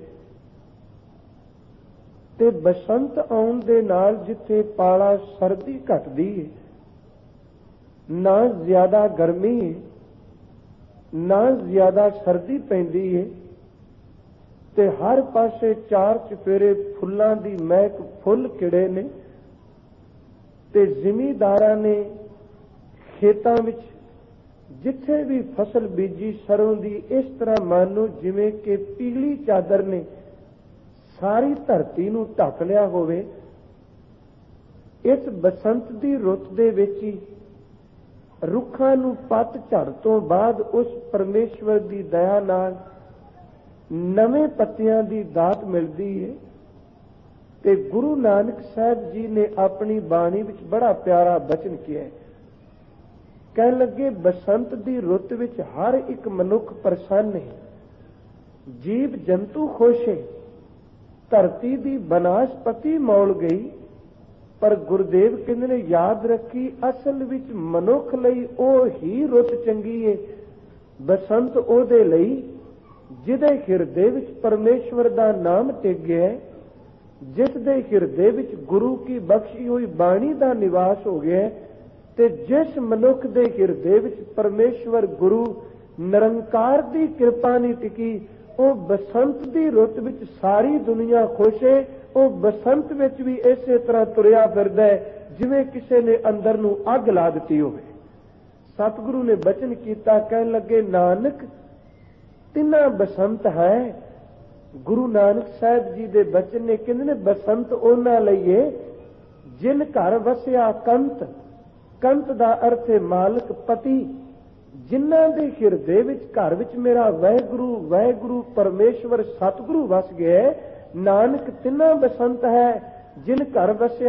ते बसंत आउण दे नाल जिथे पाला सर्दी घटदी है, ना ज्यादा गर्मी है ना ज्यादा सर्दी पैंदी है, ते हर पासे चार चफेरे फुल्लां दी महक फुल खिड़े ने, ते जिमीदारां ने खेतां विच जिथे भी फसल बीजी सरों दी इस तरह मानो जिवें कि पीली चादर ने सारी धरती नूं ढक लिया होवे। इस बसंत दी रुत दे विच ही रुखां नूं पत झड़ तो बाद उस परमेश्वर दी दया नाल नवे पत्तियां दी दात मिलदी है। ते गुरु नानक साहब जी ने अपनी बाणी विच बड़ा प्यारा बचन किया है। कह लगे बसंत दी रुत विच हर एक मनुख प्रसन्न है, जीव जंतु खुश है, धरती दी बनास्पति मौल गई। पर गुरुदेव कहंदे ने याद रखी असल विच मनुख लई ओ ही रुत चंगी है। बसंत ओदे लई जिहदे हिरदे विच परमेश्वर दा नाम टिक गया है, जिस दे हिरदे विच गुरु की बख्शी हुई बाणी दा निवास हो गया है, ते जिस मनुख दे हिरदे विच परमेश्वर गुरु निरंकार दी कृपा नहीं टिकी, वो बसंत दी रुत विच सारी दुनिया खुश है। वो बसंत विच भी इसे तरह तुरिया फिरदा है जिवें किसी ने अंदर नूं अग ला दिती होवे। सतगुरु ने बचन कीता, कह लगे नानक तिना बसंत है। गुरु नानक साहब जी दे बचन ने कहंदे ने बसंत उन्हां लई है जिन घर वसिया कंत। कंत दा अर्थ है मालक पति। ਜਿਨ੍ਹਾਂ ਦੇ ਹਿਰਦੇ ਵਿੱਚ, ਘਰ ਵਿੱਚ ਮੇਰਾ ਵਾਹਿਗੁਰੂ ਵਾਹਿਗੁਰੂ ਪਰਮੇਸ਼ਵਰ ਸਤਿਗੁਰੂ ਵਸ ਗਿਆ, ਨਾਨਕ ਤਿੰਨਾ ਬਸੰਤ ਹੈ, ਜਿਨ ਘਰ ਵਸਿਆ